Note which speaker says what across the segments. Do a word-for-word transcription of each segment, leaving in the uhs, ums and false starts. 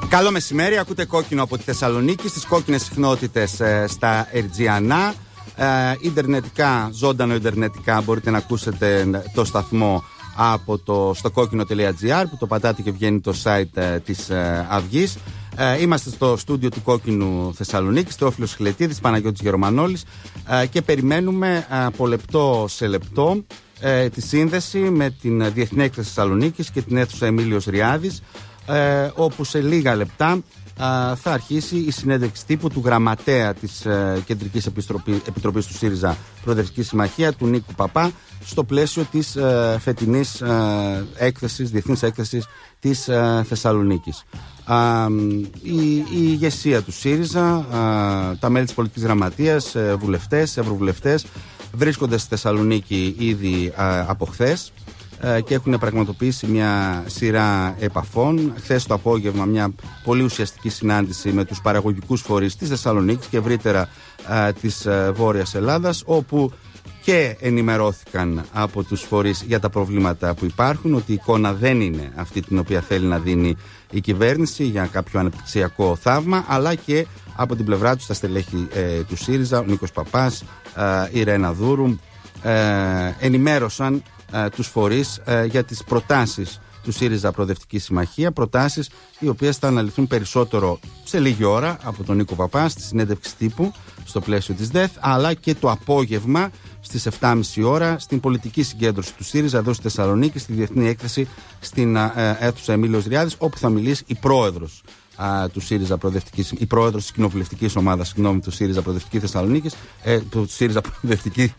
Speaker 1: Καλό μεσημέρι, ακούτε Κόκκινο από τη Θεσσαλονίκη, στις κόκκινες συχνότητες ε, στα Ερτζιανά. Ε, ιντερνετικά, ζώντανο ιντερνετικά, μπορείτε να ακούσετε το σταθμό από το στο κόκκινο τελεία τζι άρ, που το πατάτε και βγαίνει το site ε, της ε, Αυγής. Ε, είμαστε στο στούντιο του Κόκκινου Θεσσαλονίκης, Θεόφιλος Χλετίδης, Παναγιώτης Γερομανόλης, ε, και περιμένουμε ε, από λεπτό σε λεπτό ε, τη σύνδεση με την Διεθνή Έκθεση Θεσσαλονίκης και την αίθουσα Εμίλιος Ριάδης, ε, όπου σε λίγα λεπτά ε, θα αρχίσει η συνέντευξη τύπου του γραμματέα της ε, Κεντρικής Επιστροπή, Επιτροπής του ΣΥΡΙΖΑ Προοδευτική Συμμαχία, του Νίκου Παπά, στο πλαίσιο της ε, φετινής ε, έκθεσης, διεθνής έκθεσης της ε, Θεσσαλονίκης. Α, η, η ηγεσία του ΣΥΡΙΖΑ, α, τα μέλη της πολιτικής γραμματείας, ε, βουλευτές, ευρωβουλευτές βρίσκονται στη Θεσσαλονίκη ήδη α, από χθες ε, και έχουν πραγματοποιήσει μια σειρά επαφών. Χθες το απόγευμα μια πολύ ουσιαστική συνάντηση με τους παραγωγικούς φορείς της Θεσσαλονίκης και ευρύτερα α, της α, Βόρειας Ελλάδας, όπου και ενημερώθηκαν από τους φορείς για τα προβλήματα που υπάρχουν, ότι η εικόνα δεν είναι αυτή την οποία θέλει να δίνει η κυβέρνηση για κάποιο αναπτυξιακό θαύμα, αλλά και από την πλευρά τους τα στελέχη ε, του ΣΥΡΙΖΑ, ο Νίκος Παπάς, ε, η Ρένα Δούρου, ε, ενημέρωσαν ε, τους φορείς ε, για τις προτάσεις του ΣΥΡΙΖΑ Προοδευτική Συμμαχία, προτάσεις οι οποίες θα αναλυθούν περισσότερο σε λίγη ώρα από τον Νίκο Παπά στη συνέντευξη τύπου στο πλαίσιο της ΔΕΘ, αλλά και το απόγευμα στις επτά και μισή ώρα στην πολιτική συγκέντρωση του ΣΥΡΙΖΑ εδώ στη Θεσσαλονίκη, στη Διεθνή Έκθεση στην ε, αίθουσα Εμίλιος Ριάδης, όπου θα μιλήσει η πρόεδρος α, του ΣΥΡΙΖΑ Προοδευτική, η πρόεδρος της κοινοβουλευτικής ομάδας, συγγνώμη, του ΣΥΡΙΖΑ Προοδευτική Θεσσαλονίκης, ε, του ΣΥΡΙΖΑ Προοδευτική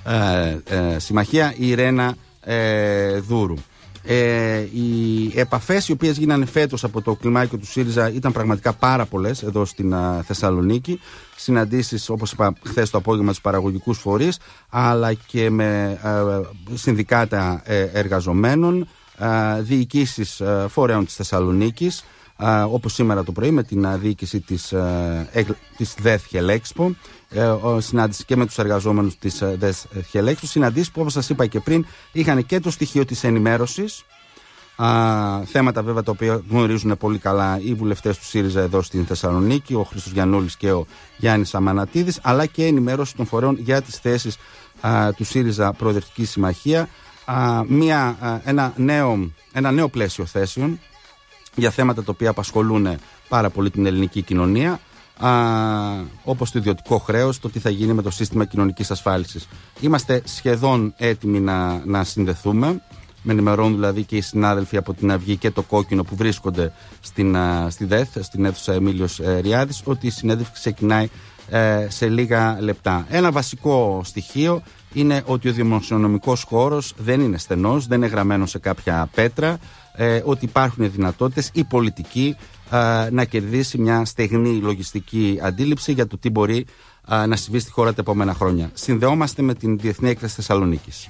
Speaker 1: ε, ε, Συμμαχία, η Ρένα ε, Δούρου. Ε, οι επαφές οι οποίες γίνανε φέτος από το κλιμάκιο του ΣΥΡΙΖΑ ήταν πραγματικά πάρα πολλές εδώ στην α, Θεσσαλονίκη. Συναντήσεις, όπως είπα χθες το απόγευμα, στους παραγωγικούς φορείς, αλλά και με α, συνδικάτα ε, εργαζομένων, α, διοικήσεις α, φορέων της Θεσσαλονίκης, α, όπως σήμερα το πρωί με την α, διοίκηση της, α, ε, της ΔΕΘ Χελέξπο, ε, συνάντηση και με τους εργαζόμενους της ε, ΔΕΘ Χελέξπο, συναντήσεις που, όπως σας είπα και πριν, είχαν και το στοιχείο της ενημέρωσης, α, θέματα βέβαια τα οποία γνωρίζουν πολύ καλά οι βουλευτές του ΣΥΡΙΖΑ εδώ στην Θεσσαλονίκη, ο Χρήστος Γιαννούλης και ο Γιάννης Αμανατίδης, αλλά και ενημέρωση των φορέων για τις θέσεις α, του ΣΥΡΙΖΑ Προοδευτική Συμμαχία, α, μια, α, ένα, νέο, ένα νέο πλαίσιο θέσεων για θέματα τα οποία απασχολούν πάρα πολύ την ελληνική κοινωνία, α, όπως το ιδιωτικό χρέος, το τι θα γίνει με το σύστημα κοινωνικής ασφάλισης. Είμαστε σχεδόν έτοιμοι να, να συνδεθούμε. Με ενημερώνουν δηλαδή και οι συνάδελφοι από την Αυγή και το Κόκκινο που βρίσκονται στην, α, στη ΔΕΘ, στην αίθουσα Εμίλιος ε, Ριάδης, ότι η συνέντευξη ξεκινάει ε, σε λίγα λεπτά. Ένα βασικό στοιχείο είναι ότι ο δημοσιονομικός χώρος δεν είναι στενός, δεν είναι γραμμένος σε κάποια πέτρα, ε, ότι υπάρχουν δυνατότητες η πολιτική ε, να κερδίσει μια στεγνή λογιστική αντίληψη για το τι μπορεί ε, να συμβεί στη χώρα τα επόμενα χρόνια. Συνδεόμαστε με την Διεθνή Έκθεση Θεσσαλονίκης.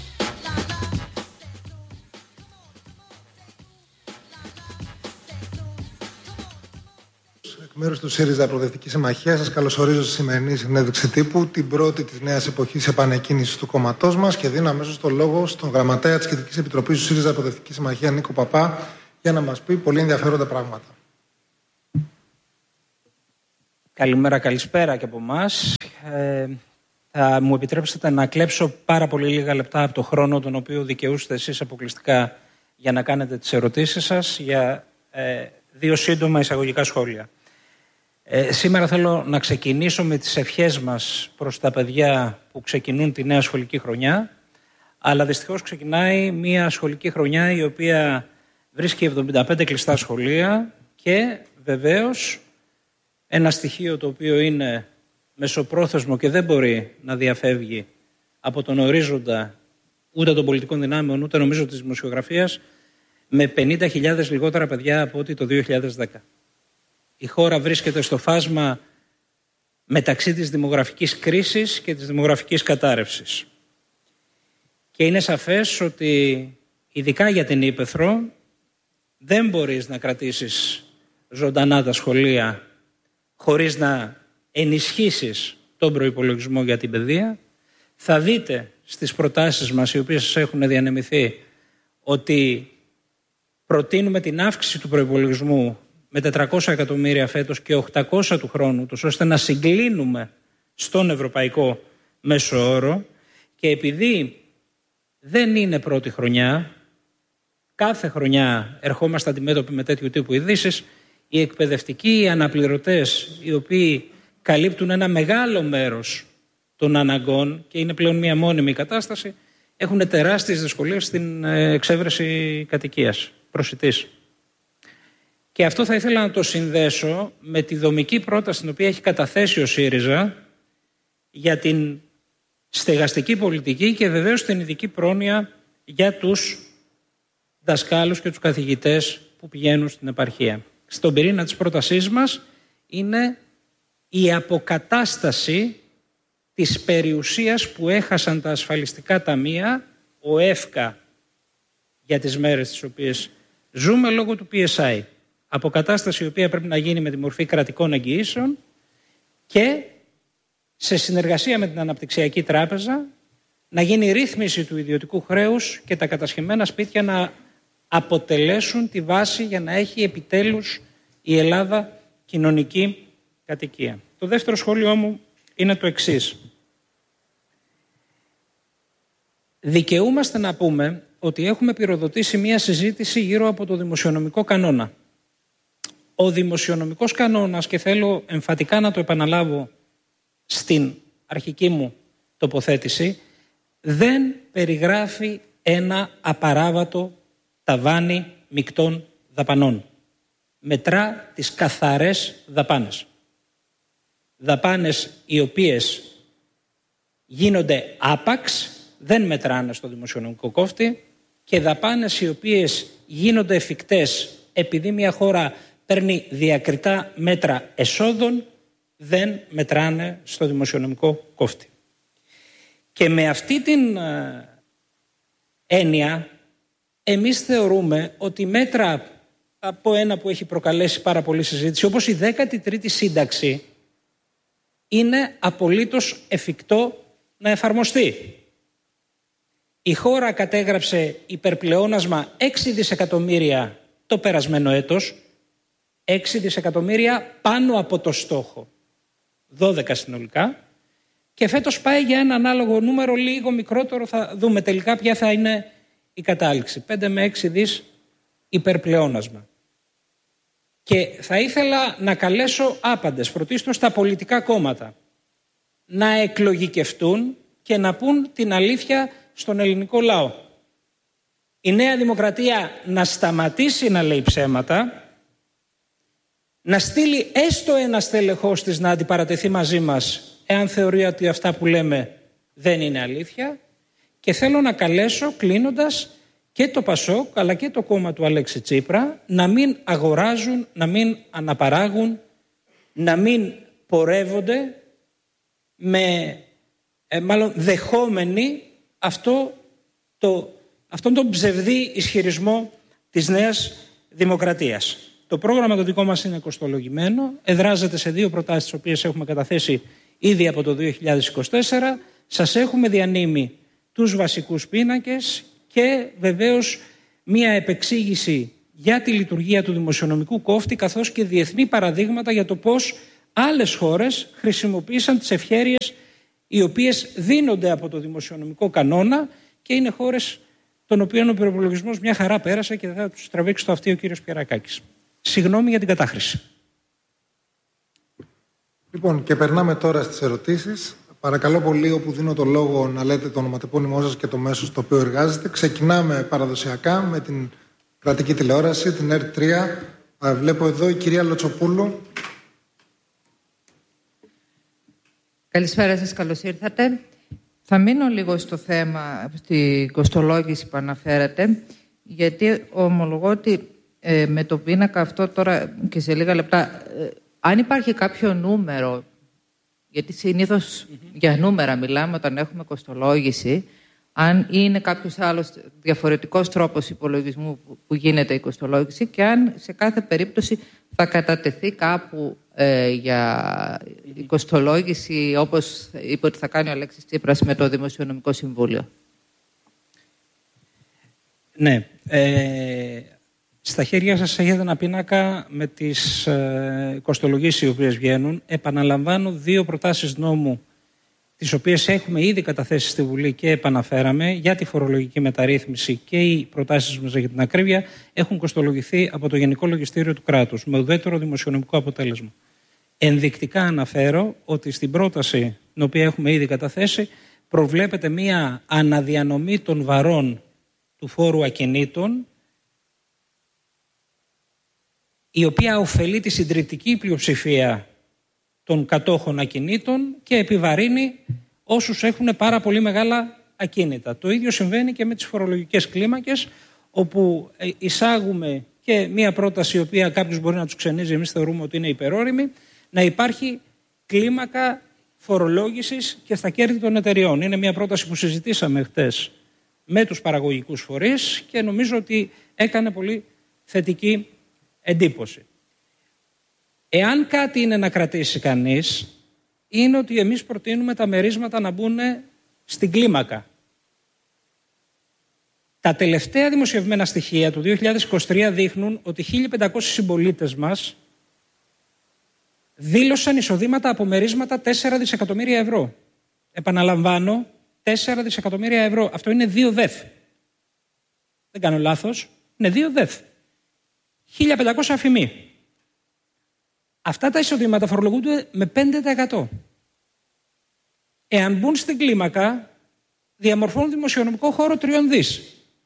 Speaker 2: Μέρος του ΣΥΡΙΖΑ Προοδευτική Συμμαχία, σας καλωσορίζω στη σημερινή συνέντευξη τύπου, την πρώτη της νέας εποχής επανεκκίνησης του κόμματός μας, και δίνω αμέσως το λόγο στον γραμματέα της Κεντρικής Επιτροπής του ΣΥΡΙΖΑ Προοδευτική Συμμαχία, Νίκο Παπά, για να μας πει πολύ ενδιαφέροντα πράγματα.
Speaker 3: Καλημέρα, καλησπέρα και από εμάς. Ε, θα μου επιτρέψετε να κλέψω πάρα πολύ λίγα λεπτά από το χρόνο τον οποίο δικαιούστε εσείς αποκλειστικά για να κάνετε τις ερωτήσεις σας, για ε, δύο σύντομα εισαγωγικά σχόλια. Ε, σήμερα θέλω να ξεκινήσω με τις ευχές μας προς τα παιδιά που ξεκινούν τη νέα σχολική χρονιά, αλλά δυστυχώς ξεκινάει μια σχολική χρονιά η οποία βρίσκει εβδομήντα πέντε κλειστά σχολεία και βεβαίως ένα στοιχείο το οποίο είναι μεσοπρόθεσμο και δεν μπορεί να διαφεύγει από τον ορίζοντα ούτε των πολιτικών δυνάμεων ούτε νομίζω της δημοσιογραφίας, με πενήντα χιλιάδες λιγότερα παιδιά από ό,τι το δύο χιλιάδες δέκα. Η χώρα βρίσκεται στο φάσμα μεταξύ της δημογραφικής κρίσης και της δημογραφικής κατάρρευσης. Και είναι σαφές ότι ειδικά για την Ύπαιθρο δεν μπορείς να κρατήσεις ζωντανά τα σχολεία χωρίς να ενισχύσεις τον προϋπολογισμό για την παιδεία. Θα δείτε στις προτάσεις μας, οι οποίες σας έχουν διανεμηθεί, ότι προτείνουμε την αύξηση του προϋπολογισμού με τετρακόσια εκατομμύρια φέτος και οκτακόσια του χρόνου, τους ώστε να συγκλίνουμε στον ευρωπαϊκό μέσο όρο. Και επειδή δεν είναι πρώτη χρονιά, κάθε χρονιά ερχόμαστε αντιμέτωποι με τέτοιου τύπου ειδήσεις, οι εκπαιδευτικοί, οι αναπληρωτές, οι οποίοι καλύπτουν ένα μεγάλο μέρος των αναγκών και είναι πλέον μια μόνιμη κατάσταση, έχουν τεράστιες δυσκολίες στην εξέβρεση κατοικίας, προσιτής. Και αυτό θα ήθελα να το συνδέσω με τη δομική πρόταση την οποία έχει καταθέσει ο ΣΥΡΙΖΑ για την στεγαστική πολιτική και βεβαίως την ειδική πρόνοια για τους δασκάλους και τους καθηγητές που πηγαίνουν στην επαρχία. Στον πυρήνα της πρότασής μας είναι η αποκατάσταση της περιουσίας που έχασαν τα ασφαλιστικά ταμεία, ο ΕΦΚΑ, για τις μέρες τις οποίες ζούμε λόγω του πι ες άι. Αποκατάσταση η οποία πρέπει να γίνει με τη μορφή κρατικών εγγυήσεων και σε συνεργασία με την Αναπτυξιακή Τράπεζα να γίνει ρύθμιση του ιδιωτικού χρέους και τα κατασχεμένα σπίτια να αποτελέσουν τη βάση για να έχει επιτέλους η Ελλάδα κοινωνική κατοικία. Το δεύτερο σχόλιο μου είναι το εξής. Δικαιούμαστε να πούμε ότι έχουμε πυροδοτήσει μία συζήτηση γύρω από το δημοσιονομικό κανόνα. Ο δημοσιονομικός κανόνας, και θέλω εμφατικά να το επαναλάβω στην αρχική μου τοποθέτηση, δεν περιγράφει ένα απαράβατο ταβάνι μεικτών δαπανών. Μετρά τις καθαρές δαπάνες. Δαπάνες οι οποίες γίνονται άπαξ, δεν μετράνε στο δημοσιονομικό κόφτη, και δαπάνες οι οποίες γίνονται εφικτές επειδή μια χώρα παίρνει διακριτά μέτρα εσόδων, δεν μετράνε στο δημοσιονομικό κόφτη. Και με αυτή την ε, έννοια εμείς θεωρούμε ότι μέτρα από ένα που έχει προκαλέσει πάρα πολλή συζήτηση, όπως η δέκατη τρίτη σύνταξη, είναι απολύτως εφικτό να εφαρμοστεί. Η χώρα κατέγραψε υπερπλεόνασμα έξι δισεκατομμύρια το περασμένο έτος, έξι δισεκατομμύρια πάνω από το στόχο, δώδεκα συνολικά, και φέτος πάει για ένα ανάλογο νούμερο λίγο μικρότερο, θα δούμε τελικά ποια θα είναι η κατάληξη, πέντε με έξι δις υπερπλεόνασμα. Και θα ήθελα να καλέσω άπαντες, πρωτίστως τα πολιτικά κόμματα, να εκλογικευτούν και να πούν την αλήθεια στον ελληνικό λαό. Η Νέα Δημοκρατία να σταματήσει να λέει ψέματα, να στείλει έστω ένα στελεχός της να αντιπαρατεθεί μαζί μας εάν θεωρεί ότι αυτά που λέμε δεν είναι αλήθεια, και θέλω να καλέσω κλείνοντας και το ΠΑΣΟΚ αλλά και το κόμμα του Αλέξη Τσίπρα να μην αγοράζουν, να μην αναπαράγουν, να μην πορεύονται με ε, μάλλον δεχόμενοι αυτό το, αυτόν τον ψευδή ισχυρισμό της Νέας Δημοκρατίας. Το πρόγραμμα το δικό μας είναι κοστολογημένο, εδράζεται σε δύο προτάσεις τις οποίες έχουμε καταθέσει ήδη από το δύο χιλιάδες είκοσι τέσσερα. Σας έχουμε διανύμει τους βασικούς πίνακες και βεβαίως μία επεξήγηση για τη λειτουργία του δημοσιονομικού κόφτη, καθώς και διεθνή παραδείγματα για το πώς άλλες χώρες χρησιμοποίησαν τις ευχέρειες οι οποίες δίνονται από το δημοσιονομικό κανόνα, και είναι χώρες των οποίων ο προϋπολογισμός μια χαρά πέρασε και θα τους τραβήξει το αυτί ο κύριος Πιερακάκης. Συγγνώμη για την κατάχρηση.
Speaker 2: Λοιπόν, και περνάμε τώρα στις ερωτήσεις. Παρακαλώ πολύ, όπου δίνω το λόγο, να λέτε το ονοματεπώνυμό σας και το μέσο στο οποίο εργάζεστε. Ξεκινάμε παραδοσιακά με την κρατική τηλεόραση, την ΕΡΤ τρία. Βλέπω εδώ η κυρία Λοτσοπούλου.
Speaker 4: Καλησπέρα σας, καλώς ήρθατε. Θα μείνω λίγο στο θέμα, στη κοστολόγηση που αναφέρατε, γιατί ομολογώ ότι ε, με το πίνακα αυτό τώρα και σε λίγα λεπτά, ε, αν υπάρχει κάποιο νούμερο, γιατί συνήθως mm-hmm. για νούμερα μιλάμε όταν έχουμε κοστολόγηση, αν είναι κάποιος άλλος διαφορετικός τρόπος υπολογισμού που, που γίνεται η κοστολόγηση, και αν σε κάθε περίπτωση θα κατατεθεί κάπου ε, για η κοστολόγηση, όπως είπε ότι θα κάνει ο Αλέξης Τσίπρας με το Δημοσιονομικό Συμβούλιο.
Speaker 3: Ναι. Ε, Στα χέρια σας έχετε ένα πίνακα με τις ε, κοστολογήσεις οι οποίες βγαίνουν. Επαναλαμβάνω δύο προτάσεις νόμου, τις οποίες έχουμε ήδη καταθέσει στη Βουλή και επαναφέραμε, για τη φορολογική μεταρρύθμιση, και οι προτάσεις μας για την ακρίβεια έχουν κοστολογηθεί από το Γενικό Λογιστήριο του κράτους με ουδέτερο δημοσιονομικό αποτέλεσμα. Ενδεικτικά αναφέρω ότι στην πρόταση την οποία έχουμε ήδη καταθέσει προβλέπεται μία αναδιανομή των βαρών του φόρου ακινήτων, η οποία ωφελεί τη συντριπτική πλειοψηφία των κατόχων ακινήτων και επιβαρύνει όσους έχουν πάρα πολύ μεγάλα ακίνητα. Το ίδιο συμβαίνει και με τις φορολογικές κλίμακες, όπου εισάγουμε και μία πρόταση η οποία κάποιος μπορεί να τους ξενίζει, εμείς θεωρούμε ότι είναι υπερόριμη, να υπάρχει κλίμακα φορολόγησης και στα κέρδη των εταιριών. Είναι μία πρόταση που συζητήσαμε χτες με τους παραγωγικούς φορείς και νομίζω ότι έκανε πολύ θετική εντύπωση. Εάν κάτι είναι να κρατήσει κανείς, είναι ότι εμείς προτείνουμε τα μερίσματα να μπουν στην κλίμακα. Τα τελευταία δημοσιευμένα στοιχεία του δύο χιλιάδες είκοσι τρία δείχνουν ότι χίλιοι πεντακόσιοι συμπολίτες μας δήλωσαν εισοδήματα από μερίσματα τέσσερα δισεκατομμύρια ευρώ. Επαναλαμβάνω, τέσσερα δισεκατομμύρια ευρώ. Αυτό είναι δύο δεθ. Δεν κάνω λάθος. Είναι δύο δεθ. χίλια πεντακόσια αφημί. Αυτά τα εισοδήματα φορολογούνται με πέντε τοις εκατό. Εάν μπουν στην κλίμακα, διαμορφώνουν δημοσιονομικό χώρο τριών δις.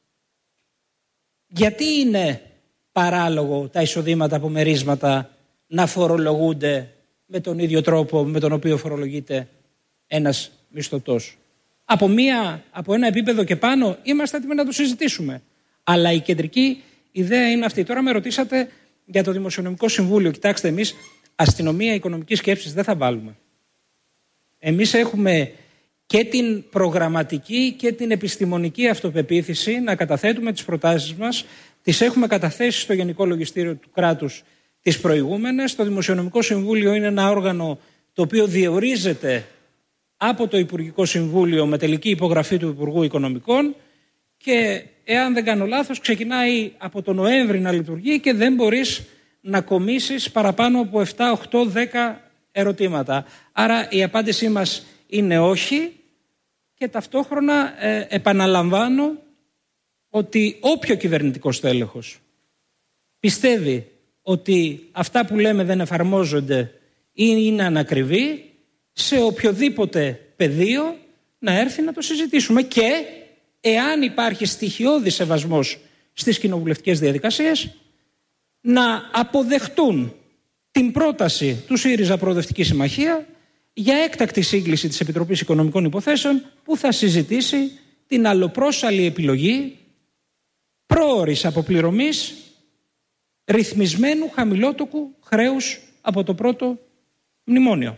Speaker 3: Γιατί είναι παράλογο τα εισοδήματα από μερίσματα να φορολογούνται με τον ίδιο τρόπο με τον οποίο φορολογείται ένας μισθωτός? Από, μία, από ένα επίπεδο και πάνω είμαστε έτοιμοι να το συζητήσουμε. Αλλά η κεντρική ιδέα είναι αυτή. Τώρα με ρωτήσατε για το Δημοσιονομικό Συμβούλιο. Κοιτάξτε, εμείς αστυνομία οικονομικής σκέψης δεν θα βάλουμε. Εμείς έχουμε και την προγραμματική και την επιστημονική αυτοπεποίθηση να καταθέτουμε τις προτάσεις μας. Τις έχουμε καταθέσει στο Γενικό Λογιστήριο του κράτους τις προηγούμενες. Το Δημοσιονομικό Συμβούλιο είναι ένα όργανο το οποίο διορίζεται από το Υπουργικό Συμβούλιο με τελική υπογραφή του Υπουργού Οικονομικών και εάν δεν κάνω λάθος ξεκινάει από τον Νοέμβρη να λειτουργεί και δεν μπορείς να κομίσεις παραπάνω από επτά, οκτώ, δέκα ερωτήματα. Άρα η απάντησή μας είναι όχι και ταυτόχρονα ε, επαναλαμβάνω ότι όποιο κυβερνητικό στέλεχος πιστεύει ότι αυτά που λέμε δεν εφαρμόζονται ή είναι ανακριβή, σε οποιοδήποτε πεδίο να έρθει να το συζητήσουμε και εάν υπάρχει στοιχειώδης σεβασμός στις κοινοβουλευτικές διαδικασίες να αποδεχτούν την πρόταση του ΣΥΡΙΖΑ Προοδευτική Συμμαχία για έκτακτη σύγκληση της Επιτροπής Οικονομικών Υποθέσεων που θα συζητήσει την αλλοπρόσαλλη επιλογή πρόωρης αποπληρωμής ρυθμισμένου χαμηλότοκου χρέους από το πρώτο μνημόνιο.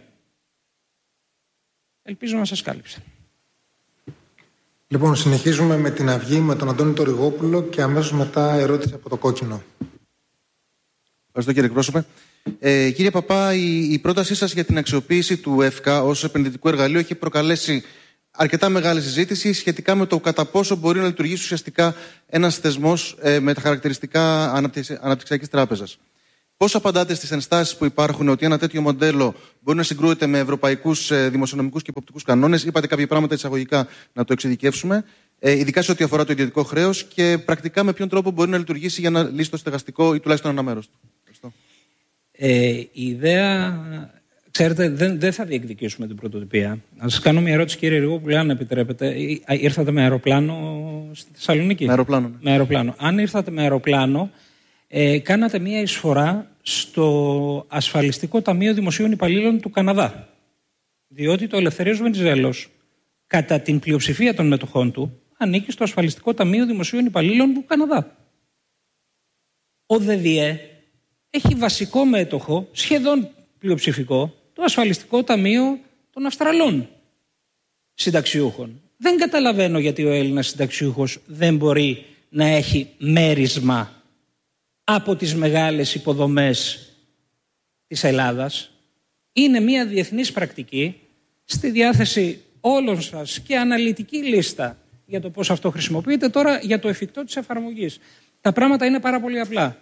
Speaker 3: Ελπίζω να σας κάλυψα.
Speaker 2: Λοιπόν, συνεχίζουμε με την Αυγή, με τον Αντώνη Τοριγόπουλο και αμέσως μετά ερώτηση από το Κόκκινο.
Speaker 5: Ευχαριστώ κύριε εκπρόσωπε. Ε, κύριε Παπά, η, η πρότασή σας για την αξιοποίηση του ΕΦΚΑ ως επενδυτικού εργαλείου έχει προκαλέσει αρκετά μεγάλη συζήτηση σχετικά με το κατά πόσο μπορεί να λειτουργήσει ουσιαστικά ένας θεσμός ε, με τα χαρακτηριστικά αναπτυξιακής τράπεζας. Πώς απαντάτε στις ενστάσεις που υπάρχουν ότι ένα τέτοιο μοντέλο μπορεί να συγκρούεται με ευρωπαϊκούς ε, δημοσιονομικούς και υποπτικούς κανόνες? Είπατε κάποια πράγματα εισαγωγικά να το εξειδικεύσουμε, ε, ειδικά σε ό,τι αφορά το ιδιωτικό χρέος και πρακτικά με ποιον τρόπο μπορεί να λειτουργήσει για να λύσει το στεγαστικό ή τουλάχιστον ένα μέρος του. Ευχαριστώ.
Speaker 3: Ε, η ιδέα, ξέρετε, δεν, δεν θα διεκδικήσουμε την πρωτοτυπία. Να σας κάνω μια ερώτηση, κύριε Ριγόπουλε, αν επιτρέπετε. Ήρθατε με αεροπλάνο στη Θεσσαλονίκη?
Speaker 5: Με αεροπλάνο. Ναι.
Speaker 3: Με αεροπλάνο. Αν ήρθατε με αεροπλάνο, ε, κάνατε μια εισφορά στο Ασφαλιστικό Ταμείο Δημοσίων Υπαλλήλων του Καναδά. Διότι το Ελευθερίας Βενιζέλος, κατά την πλειοψηφία των μετοχών του, ανήκει στο Ασφαλιστικό Ταμείο Δημοσίων Υπαλλήλων του Καναδά. Ο ΔΔΕ έχει βασικό μέτοχο, σχεδόν πλειοψηφικό, το Ασφαλιστικό Ταμείο των Αυστραλών συνταξιούχων. Δεν καταλαβαίνω γιατί ο Έλληνας συνταξιούχος δεν μπορεί να έχει μέρισμα από τις μεγάλες υποδομές της Ελλάδας. Είναι μια διεθνής πρακτική, στη διάθεση όλων σας και αναλυτική λίστα για το πώς αυτό χρησιμοποιείται. Τώρα για το εφικτό της εφαρμογής. Τα πράγματα είναι πάρα πολύ απλά.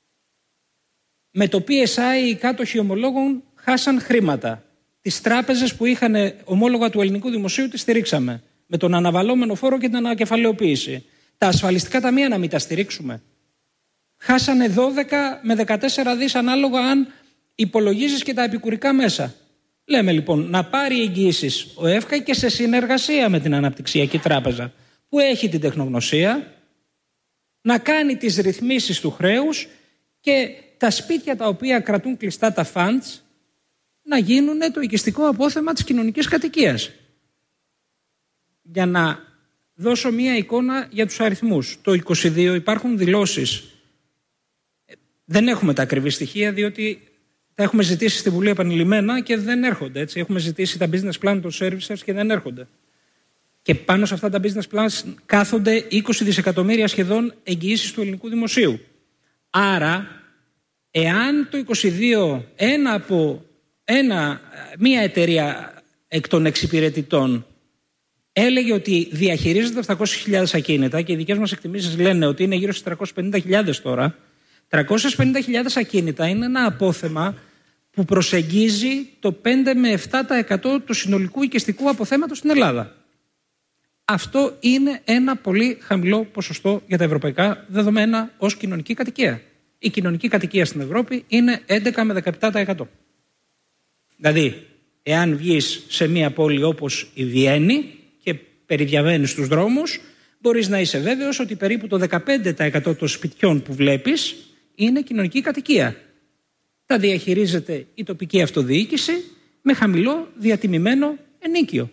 Speaker 3: Με το πι ες άι οι κάτοχοι ομολόγων χάσαν χρήματα. Τις τράπεζες που είχαν ομόλογα του ελληνικού δημοσίου τις στηρίξαμε. Με τον αναβαλώμενο φόρο και την ανακεφαλαιοποίηση. Τα ασφαλιστικά ταμεία να μην τα στηρίξουμε. Χάσανε δώδεκα με δεκατέσσερα δις ανάλογα αν υπολογίζεις και τα επικουρικά μέσα. Λέμε λοιπόν να πάρει εγγυήσεις ο ΕΦΚΑ και σε συνεργασία με την Αναπτυξιακή Τράπεζα που έχει την τεχνογνωσία να κάνει τις ρυθμίσεις του χρέους και τα σπίτια τα οποία κρατούν κλειστά τα funds να γίνουν το οικιστικό απόθεμα της κοινωνικής κατοικίας. Για να δώσω μία εικόνα για τους αριθμούς. Το είκοσι δύο υπάρχουν δηλώσεις. Δεν έχουμε τα ακριβή στοιχεία διότι τα έχουμε ζητήσει στη Βουλή επανειλημμένα και δεν έρχονται. Έτσι. Έχουμε ζητήσει τα business plan των servicers και δεν έρχονται. Και πάνω σε αυτά τα business plans κάθονται είκοσι δισεκατομμύρια σχεδόν εγγυήσεις του ελληνικού δημοσίου. Άρα, εάν το είκοσι δύο ένα από ένα, μία εταιρεία εκ των εξυπηρετητών έλεγε ότι διαχειρίζεται επτακόσιες χιλιάδες ακίνητα και οι δικές μας εκτιμήσεις λένε ότι είναι γύρω στις τριακόσιες πενήντα χιλιάδες τώρα, τριακόσιες πενήντα χιλιάδες ακίνητα είναι ένα απόθεμα που προσεγγίζει το πέντε με επτά τοις εκατό του συνολικού οικιστικού αποθέματος στην Ελλάδα. Αυτό είναι ένα πολύ χαμηλό ποσοστό για τα ευρωπαϊκά δεδομένα ως κοινωνική κατοικία. Η κοινωνική κατοικία στην Ευρώπη είναι έντεκα με δεκαεπτά τοις εκατό. Δηλαδή, εάν βγεις σε μια πόλη όπως η Βιέννη και περιδιαβαίνεις στους δρόμους, μπορείς να είσαι βέβαιος ότι περίπου το δεκαπέντε τοις εκατό των σπιτιών που βλέπεις είναι κοινωνική κατοικία. Τα διαχειρίζεται η τοπική αυτοδιοίκηση με χαμηλό διατιμημένο ενίκιο.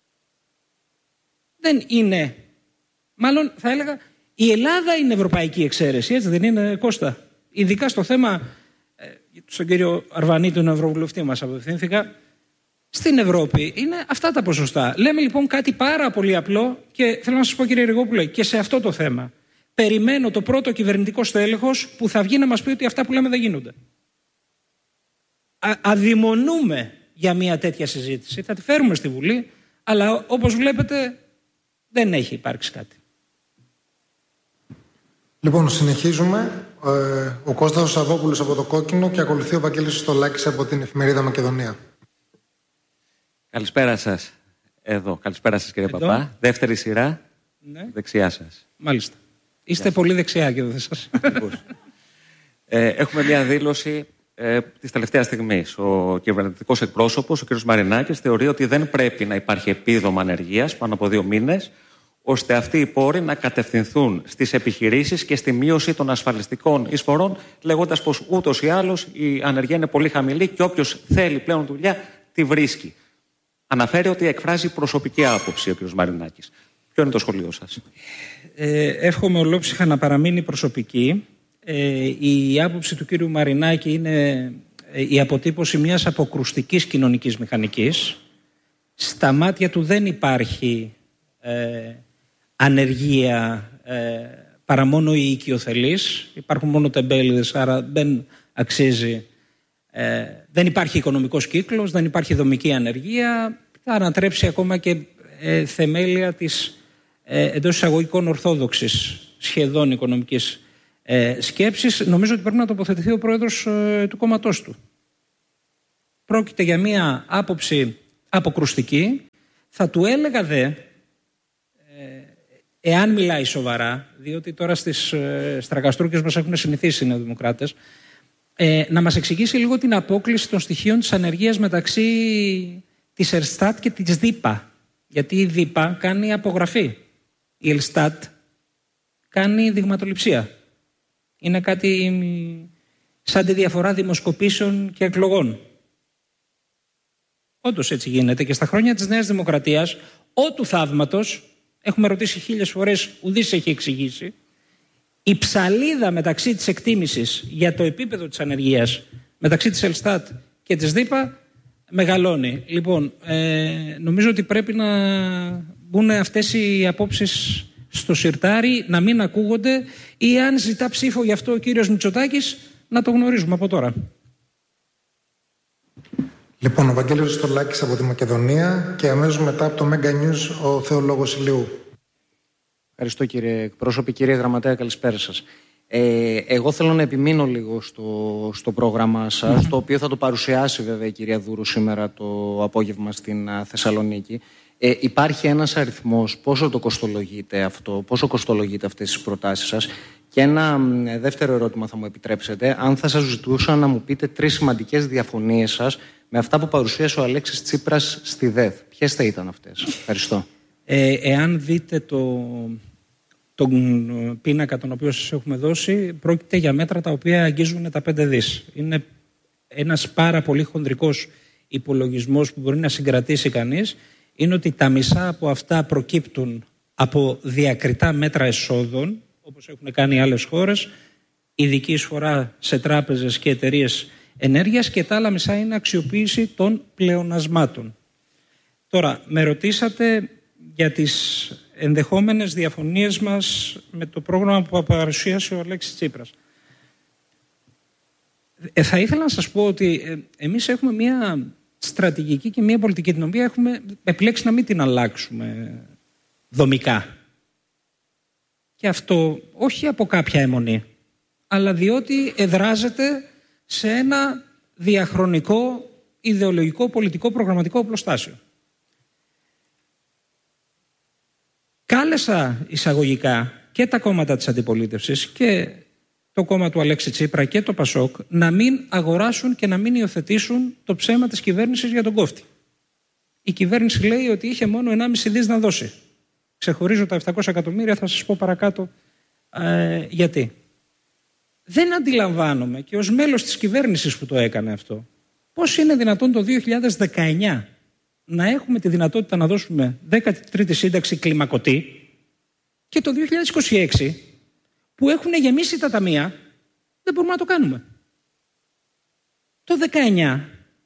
Speaker 3: Δεν είναι, μάλλον θα έλεγα, η Ελλάδα είναι ευρωπαϊκή εξαίρεση, έτσι δεν είναι, Κώστα? Ειδικά στο θέμα, στον κύριο Αρβανίτη, τον ευρωβουλευτή μας απευθύνθηκα, στην Ευρώπη είναι αυτά τα ποσοστά. Λέμε λοιπόν κάτι πάρα πολύ απλό και θέλω να σας πω, κύριε Ριγόπουλε, και σε αυτό το θέμα. Περιμένω το πρώτο κυβερνητικό στέλεχος που θα βγει να μας πει ότι αυτά που λέμε δεν γίνονται. Α, αδειμονούμε για μια τέτοια συζήτηση. Θα τη φέρουμε στη Βουλή, αλλά όπως βλέπετε δεν έχει υπάρξει κάτι.
Speaker 2: Λοιπόν, συνεχίζουμε. Ε, ο Κώστας Σαββόπουλος από το Κόκκινο και ακολουθεί ο Βαγγέλης Στολάκης από την εφημερίδα Μακεδονία.
Speaker 6: Καλησπέρα σας. Εδώ. Καλησπέρα σας, κύριε Εδώ. Παπά. Δεύτερη σειρά. Ναι. Δεξιά σας.
Speaker 3: Μάλιστα. Είστε Γεια. πολύ δεξιά και δεν σας.
Speaker 6: ε, έχουμε μια δήλωση ε, της τελευταίας στιγμής. Ο κυβερνητικός εκπρόσωπος, ο κ. Μαρινάκης, θεωρεί ότι δεν πρέπει να υπάρχει επίδομα ανεργίας πάνω από δύο μήνες, ώστε αυτοί οι πόροι να κατευθυνθούν στις επιχειρήσεις και στη μείωση των ασφαλιστικών εισφορών, λέγοντας πως ούτως ή άλλως η ανεργία είναι πολύ χαμηλή και όποιος θέλει πλέον δουλειά τη βρίσκει. Αναφέρει ότι εκφράζει προσωπική άποψη ο κ. Μαρινάκης. Ποιο είναι το σχολείο σας?
Speaker 3: Ε, εύχομαι ολόψυχα να παραμείνει προσωπική. Ε, η άποψη του κ. Μαρινάκη είναι η αποτύπωση μιας αποκρουστικής κοινωνικής μηχανικής. Στα μάτια του δεν υπάρχει ε, ανεργία ε, παρά μόνο οι οικειοθελείς. Υπάρχουν μόνο τεμπέληδες, άρα δεν αξίζει. Ε, δεν υπάρχει οικονομικός κύκλος, δεν υπάρχει δομική ανεργία. Θα ανατρέψει ακόμα και ε, θεμέλια της ε, εντός εισαγωγικών ορθόδοξης σχεδόν οικονομικής ε, σκέψης. Νομίζω ότι πρέπει να τοποθετηθεί ο πρόεδρος ε, του κόμματός του. Πρόκειται για μία άποψη αποκρουστική. Θα του έλεγα δε, ε, εάν μιλάει σοβαρά, διότι τώρα στις ε, στραγγαστρούκες μας έχουν συνηθίσει οι νεοδημοκράτες, ε, να μας εξηγήσει λίγο την απόκλιση των στοιχείων της ανεργίας μεταξύ της Ελστάτ και της ΔΥΠΑ. Γιατί η ΔΥΠΑ κάνει απογραφή. Η Ελστάτ κάνει δειγματοληψία. Είναι κάτι σαν τη διαφορά δημοσκοπήσεων και εκλογών. Όντως έτσι γίνεται και στα χρόνια της Νέας Δημοκρατίας, ό του θαύματος, έχουμε ρωτήσει χίλιες φορές, ουδής έχει εξηγήσει, η ψαλίδα μεταξύ της εκτίμησης για το επίπεδο της ανεργίας μεταξύ της Ελστάτ και της ΔΥΠΑ μεγαλώνει. Λοιπόν, ε, νομίζω ότι πρέπει να μπουν αυτές οι απόψεις στο σιρτάρι, να μην ακούγονται, ή αν ζητά ψήφο γι' αυτό ο κύριος Μητσοτάκης, να το γνωρίζουμε από τώρα.
Speaker 2: Λοιπόν, ο Βαγγέλης Στολάκης από τη Μακεδονία και αμέσως μετά από το Mega News ο Θεολόγος Ηλίου.
Speaker 7: Ευχαριστώ, κύριε εκπρόσωπε. Κύριε Γραμματέα, καλησπέρα σας. Ε, εγώ θέλω να επιμείνω λίγο στο, στο πρόγραμμά σας, mm-hmm. το οποίο θα το παρουσιάσει βέβαια η κυρία Δούρου σήμερα το απόγευμα στην uh, Θεσσαλονίκη. Ε, υπάρχει ένας αριθμός, πόσο το κοστολογείτε αυτό, πόσο κοστολογείτε αυτές τις προτάσεις σας. Και ένα ε, δεύτερο ερώτημα θα μου επιτρέψετε, αν θα σας ζητούσα να μου πείτε τρεις σημαντικές διαφωνίες σας με αυτά που παρουσίασε ο Αλέξης Τσίπρας στη ΔΕΘ. Ποιες θα ήταν αυτές? Ευχαριστώ.
Speaker 3: Ε, εάν δείτε το, τον πίνακα τον οποίο σας έχουμε δώσει, πρόκειται για μέτρα τα οποία αγγίζουν τα πέντε δις. Είναι ένας πάρα πολύ χονδρικός υπολογισμός που μπορεί να συγκρατήσει κανείς. Είναι ότι τα μισά από αυτά προκύπτουν από διακριτά μέτρα εσόδων, όπως έχουν κάνει άλλες χώρες, ειδική εισφορά σε τράπεζες και εταιρείες ενέργειας, και τα άλλα μισά είναι αξιοποίηση των πλεονασμάτων. Τώρα, με ρωτήσατε για τις ενδεχόμενες διαφωνίες μας με το πρόγραμμα που παρουσίασε ο Αλέξης Τσίπρας. Ε, θα ήθελα να σας πω ότι ε, εμείς έχουμε μια στρατηγική και μια πολιτική την οποία έχουμε επιλέξει να μην την αλλάξουμε δομικά. Και αυτό όχι από κάποια αιμονή, αλλά διότι εδράζεται σε ένα διαχρονικό, ιδεολογικό, πολιτικό, προγραμματικό οπλοστάσιο. Κάλεσα εισαγωγικά και τα κόμματα της αντιπολίτευσης και το κόμμα του Αλέξη Τσίπρα και το Πασόκ να μην αγοράσουν και να μην υιοθετήσουν το ψέμα της κυβέρνησης για τον κόφτη. Η κυβέρνηση λέει ότι είχε μόνο ενάμιση δις να δώσει. Ξεχωρίζω τα επτακόσια εκατομμύρια, θα σας πω παρακάτω ε, γιατί. Δεν αντιλαμβάνομαι, και ως μέλος της κυβέρνησης που το έκανε αυτό, πώς είναι δυνατόν το δύο χιλιάδες δεκαεννιά να έχουμε τη δυνατότητα να δώσουμε δέκατη τρίτη σύνταξη κλιμακωτή και το δύο χιλιάδες είκοσι έξι, που έχουν γεμίσει τα ταμεία, δεν μπορούμε να το κάνουμε. Το δεκαεννιά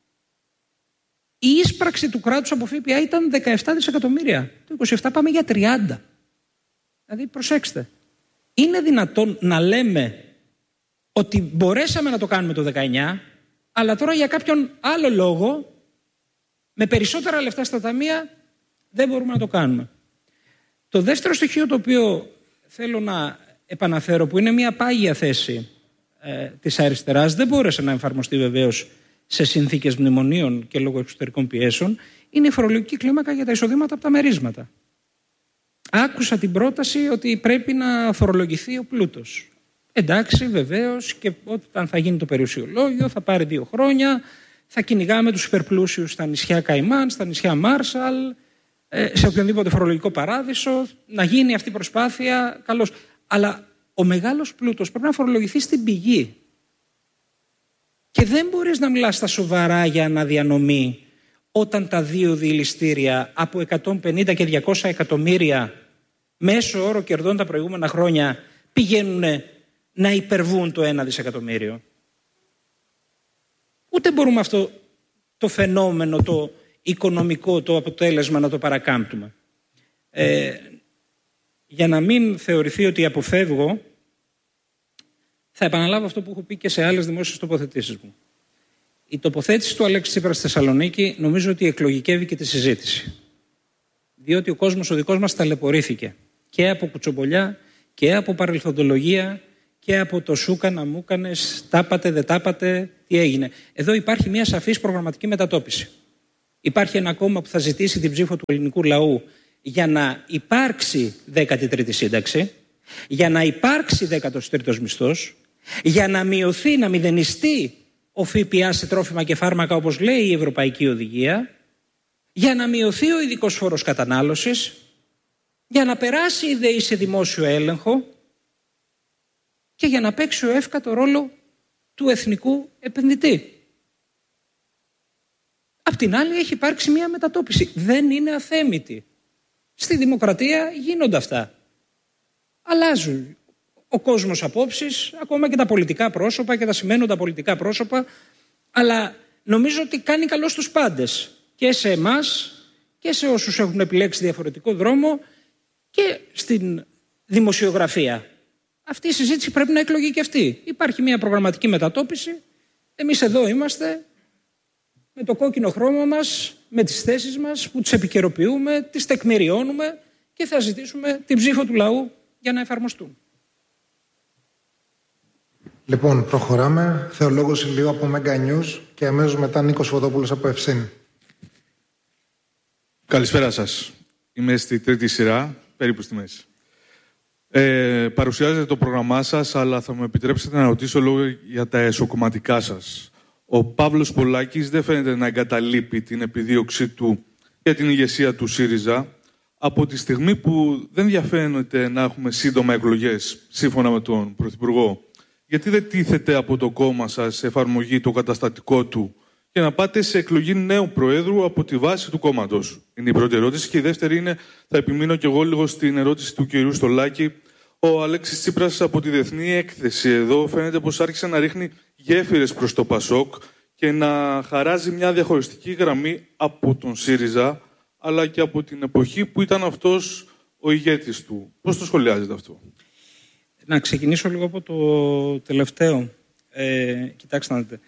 Speaker 3: η ίσπραξη του κράτους από ΦΠΑ ήταν δεκαεπτά δισεκατομμύρια. Το είκοσι επτά πάμε για τριάντα. Δηλαδή προσέξτε. Είναι δυνατόν να λέμε ότι μπορέσαμε να το κάνουμε το δεκαεννιά, αλλά τώρα για κάποιον άλλο λόγο, με περισσότερα λεφτά στα ταμεία, δεν μπορούμε να το κάνουμε. Το δεύτερο στοιχείο το οποίο θέλω να επαναφέρω, που είναι μια πάγια θέση ε, της αριστεράς, δεν μπόρεσε να εφαρμοστεί βεβαίως σε συνθήκες μνημονίων και λόγω εξωτερικών πιέσεων, είναι η φορολογική κλίμακα για τα εισοδήματα από τα μερίσματα. Άκουσα την πρόταση ότι πρέπει να φορολογηθεί ο πλούτος. Εντάξει, βεβαίως, και όταν θα γίνει το περιουσιολόγιο θα πάρει δύο χρόνια, θα κυνηγάμε τους υπερπλούσιους στα νησιά Καϊμάν, στα νησιά Μάρσαλ, σε οποιονδήποτε φορολογικό παράδεισο, να γίνει αυτή η προσπάθεια, καλώς. Αλλά ο μεγάλος πλούτος πρέπει να φορολογηθεί στην πηγή. Και δεν μπορείς να μιλάς στα σοβαρά για αναδιανομή όταν τα δύο διελιστήρια από εκατόν πενήντα και διακόσια εκατομμύρια μέσο όρο κερδών τα προηγούμενα χρόνια πηγαίνουν να υπερβούν το ένα δισεκατομμύριο. Ούτε μπορούμε αυτό το φαινόμενο, το οικονομικό, το αποτέλεσμα να το παρακάμπτουμε. Ε, για να μην θεωρηθεί ότι αποφεύγω, θα επαναλάβω αυτό που έχω πει και σε άλλες δημόσιες τοποθετήσεις μου. Η τοποθέτηση του Αλέξη Τσίπρα στη Θεσσαλονίκη νομίζω ότι εκλογικεύει και τη συζήτηση. Διότι ο κόσμος ο δικός μας ταλαιπωρήθηκε και από κουτσομπολιά και από παρελθοντολογία και από το σούκανα, μούκανες, τάπατε, δεν τάπατε, τι έγινε. Εδώ υπάρχει μια σαφής προγραμματική μετατόπιση. Υπάρχει ένα κόμμα που θα ζητήσει την ψήφο του ελληνικού λαού για να υπάρξει δέκατη τρίτη σύνταξη, για να υπάρξει δέκατος τρίτος μισθός, για να μειωθεί, να μηδενιστεί ο ΦΠΑ σε τρόφιμα και φάρμακα όπως λέει η Ευρωπαϊκή Οδηγία, για να μειωθεί ο ειδικός φόρος κατανάλωσης, για να περάσει η ΔΕΗ σε δημόσιο έλεγχο και για να παίξει ο ΕΦΚΑ το ρόλο του εθνικού επενδυτή. Απ' την άλλη έχει υπάρξει μια μετατόπιση. Δεν είναι αθέμητη. Στη δημοκρατία γίνονται αυτά. Αλλάζουν ο κόσμος απόψεις, ακόμα και τα πολιτικά πρόσωπα και τα σημαίνοντα πολιτικά πρόσωπα, αλλά νομίζω ότι κάνει καλό στους πάντες. Και σε εμάς και σε όσους έχουν επιλέξει διαφορετικό δρόμο και στην δημοσιογραφία. Αυτή η συζήτηση πρέπει να εκλογεί και αυτή. Υπάρχει μια προγραμματική μετατόπιση. Εμείς εδώ είμαστε με το κόκκινο χρώμα μας, με τις θέσεις μας που τις επικαιροποιούμε, τις τεκμηριώνουμε και θα ζητήσουμε την ψήφο του λαού για να εφαρμοστούν.
Speaker 2: Λοιπόν, προχωράμε. Θεολόγος Ηλίου από Mega News και αμέσως μετά Νίκος Φωτόπουλος από Ευσύν.
Speaker 8: Καλησπέρα σας. Είμαι στη τρίτη σειρά, περίπου στη μέση. Ε, παρουσιάζετε το πρόγραμμά σας, αλλά θα μου επιτρέψετε να ρωτήσω λόγω για τα εσωκομματικά σας. Ο Παύλος Πολάκης δεν φαίνεται να εγκαταλείπει την επιδίωξή του για την ηγεσία του ΣΥΡΙΖΑ από τη στιγμή που δεν διαφαίνεται να έχουμε σύντομα εκλογές, σύμφωνα με τον Πρωθυπουργό. Γιατί δεν τίθεται από το κόμμα σας σε εφαρμογή το καταστατικό του και να πάτε σε εκλογή νέου Προέδρου από τη βάση του κόμματος? Είναι η πρώτη ερώτηση. Και η δεύτερη είναι, θα επιμείνω κι εγώ λίγο στην ερώτηση του κυρίου Στολάκη. Ο Αλέξης Τσίπρας από τη Διεθνή Έκθεση εδώ φαίνεται πως άρχισε να ρίχνει γέφυρες προς το Πασόκ και να χαράζει μια διαχωριστική γραμμή από τον ΣΥΡΙΖΑ, αλλά και από την εποχή που ήταν αυτός ο ηγέτης του. Πώς το σχολιάζετε αυτό?
Speaker 3: Να ξεκινήσω λίγο από το τελευταίο. Ε, κοιτάξτε να δείτε.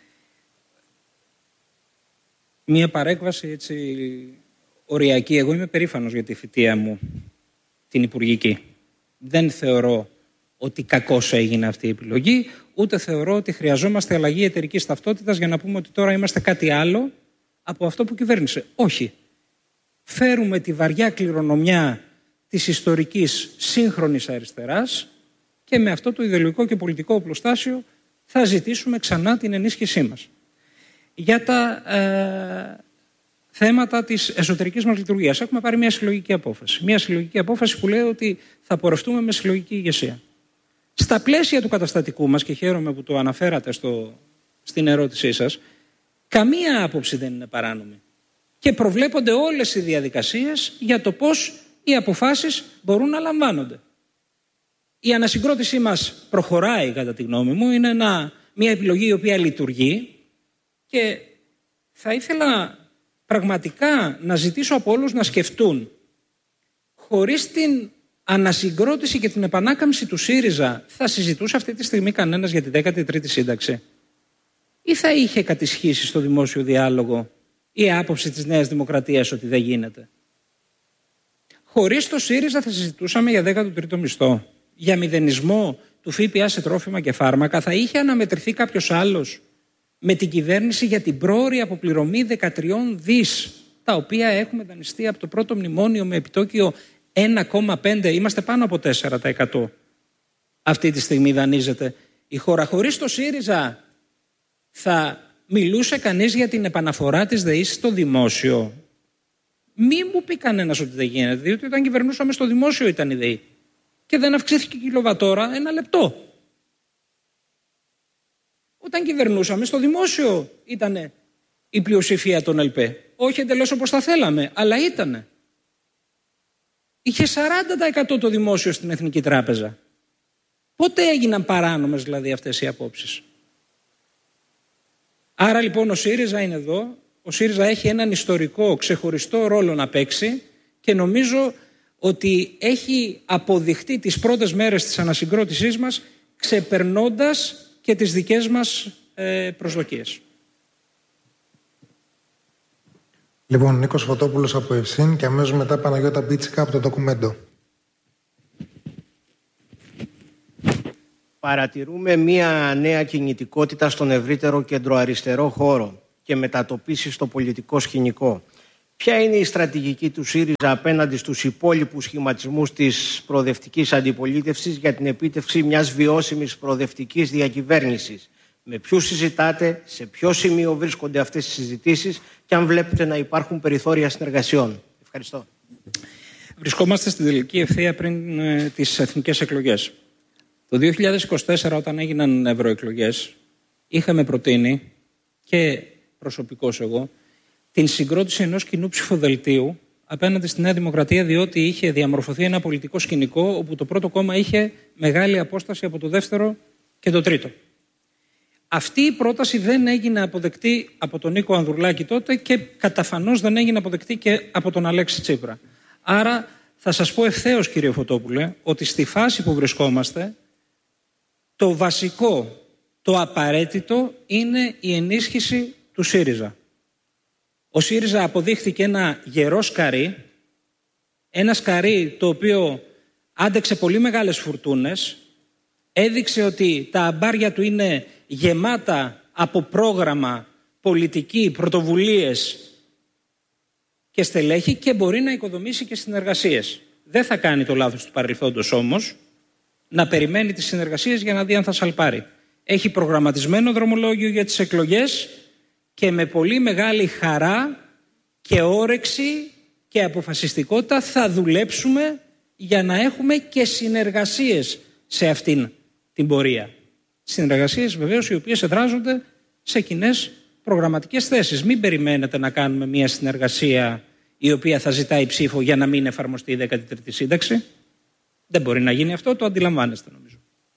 Speaker 3: Μία παρέκβαση έτσι οριακή. Εγώ είμαι περήφανος για τη θητεία μου, την υπουργική. Δεν θεωρώ ότι κακώς έγινε αυτή η επιλογή, ούτε θεωρώ ότι χρειαζόμαστε αλλαγή εταιρικής ταυτότητας για να πούμε ότι τώρα είμαστε κάτι άλλο από αυτό που κυβέρνησε. Όχι. Φέρουμε τη βαριά κληρονομιά της ιστορικής σύγχρονης αριστεράς και με αυτό το ιδεολογικό και πολιτικό οπλοστάσιο θα ζητήσουμε ξανά την ενίσχυσή μας. Για τα ε, θέματα της εσωτερικής μας λειτουργίας έχουμε πάρει μια συλλογική απόφαση. Μια συλλογική απόφαση που λέει ότι θα πορευτούμε με συλλογική ηγεσία. Στα πλαίσια του καταστατικού μας, και χαίρομαι που το αναφέρατε στο, στην ερώτησή σας, καμία άποψη δεν είναι παράνομη. Και προβλέπονται όλες οι διαδικασίες για το πώς οι αποφάσεις μπορούν να λαμβάνονται. Η ανασυγκρότησή μας προχωράει, κατά τη γνώμη μου, είναι ένα, μια επιλογή η οποία λειτουργεί και θα ήθελα πραγματικά να ζητήσω από όλους να σκεφτούν, χωρίς την ανασυγκρότηση και την επανάκαμψη του ΣΥΡΙΖΑ θα συζητούσε αυτή τη στιγμή κανένας για τη δέκατη τρίτη σύνταξη? Ή θα είχε κατησχίσει στο δημόσιο διάλογο η άποψη της Νέας Δημοκρατίας ότι δεν γίνεται? Χωρίς το ΣΥΡΙΖΑ θα συζητούσαμε για δέκατο τρίτο μισθό, για μηδενισμό του ΦΠΑ σε τρόφιμα και φάρμακα? Θα είχε αναμετρηθεί κάποιος άλλος με την κυβέρνηση για την πρόωρη αποπληρωμή δεκατρία δις, τα οποία έχουμε δανειστεί από το πρώτο μνημόνιο με επιτόκιο ένα κόμμα πέντε, είμαστε πάνω από τέσσερα τοις εκατό. Αυτή τη στιγμή δανείζεται η χώρα. Χωρίς το ΣΥΡΙΖΑ θα μιλούσε κανείς για την επαναφορά της ΔΕΗ στο δημόσιο? Μη μου πει κανένας ότι δεν γίνεται, διότι όταν κυβερνούσαμε στο δημόσιο ήταν η ΔΕΗ και δεν αυξήθηκε η κιλοβατόρα ένα λεπτό. Όταν κυβερνούσαμε στο δημόσιο ήταν η πλειοψηφία των ΕΛΠΕ. Όχι εντελώς όπως θα θέλαμε, αλλά ήτανε. Είχε σαράντα τοις εκατό το δημόσιο στην Εθνική Τράπεζα. Πότε έγιναν παράνομες δηλαδή αυτές οι απόψεις? Άρα λοιπόν ο ΣΥΡΙΖΑ είναι εδώ. Ο ΣΥΡΙΖΑ έχει έναν ιστορικό ξεχωριστό ρόλο να παίξει και νομίζω ότι έχει αποδειχτεί τις πρώτες μέρες της ανασυγκρότησής μας, ξεπερνώντας και τις δικές μας ε, προσδοκίες.
Speaker 2: Λοιπόν, Νίκος Φωτόπουλος από Ευσύν και αμέσως μετά Παναγιώτα Μπίτσικα από το ντοκουμέντο.
Speaker 9: Παρατηρούμε μία νέα κινητικότητα στον ευρύτερο κεντροαριστερό χώρο και μετατοπίσεις στο πολιτικό σκηνικό. Ποια είναι η στρατηγική του ΣΥΡΙΖΑ απέναντι στους υπόλοιπους σχηματισμούς της προοδευτικής αντιπολίτευσης για την επίτευξη μιας βιώσιμης προοδευτικής διακυβέρνησης? Με ποιους συζητάτε, σε ποιο σημείο βρίσκονται αυτές οι συζητήσεις και αν βλέπετε να υπάρχουν περιθώρια συνεργασιών? Ευχαριστώ.
Speaker 3: Βρισκόμαστε στην τελική ευθεία πριν ε, τις εθνικές εκλογές. Το δύο χιλιάδες είκοσι τέσσερα, όταν έγιναν ευρωεκλογές, είχαμε προτείνει και προσωπικώς εγώ την συγκρότηση ενός κοινού ψηφοδελτίου απέναντι στη Νέα Δημοκρατία, διότι είχε διαμορφωθεί ένα πολιτικό σκηνικό όπου το πρώτο κόμμα είχε μεγάλη απόσταση από το δεύτερο και το τρίτο. Αυτή η πρόταση δεν έγινε αποδεκτή από τον Νίκο Ανδρουλάκη τότε και καταφανώς δεν έγινε αποδεκτή και από τον Αλέξη Τσίπρα. Άρα θα σας πω ευθέως, κύριε Φωτόπουλε, ότι στη φάση που βρισκόμαστε το βασικό, το απαραίτητο είναι η ενίσχυση του ΣΥΡΙΖΑ. Ο ΣΥΡΙΖΑ αποδείχθηκε ένα γερό σκαρί, ένα σκαρί το οποίο άντεξε πολύ μεγάλες φουρτούνες, Έδειξε ότι τα αμπάρια του είναι γεμάτα από πρόγραμμα, πολιτική, πρωτοβουλίες και στελέχη και μπορεί να οικοδομήσει και συνεργασίες. Δεν θα κάνει το λάθος του παρελθόντος όμως να περιμένει τις συνεργασίες για να δει αν θα σαλπάρει. Έχει προγραμματισμένο δρομολόγιο για τις εκλογές και με πολύ μεγάλη χαρά και όρεξη και αποφασιστικότητα θα δουλέψουμε για να έχουμε και συνεργασίες σε αυτήν την πορεία. Συνεργασίες βεβαίως οι οποίες εδράζονται σε κοινές προγραμματικές θέσεις. Μην περιμένετε να κάνουμε μια συνεργασία η οποία θα ζητάει ψήφο για να μην εφαρμοστεί η δέκατη τρίτη σύνταξη. Δεν μπορεί να γίνει αυτό, το αντιλαμβάνεστε νομίζω.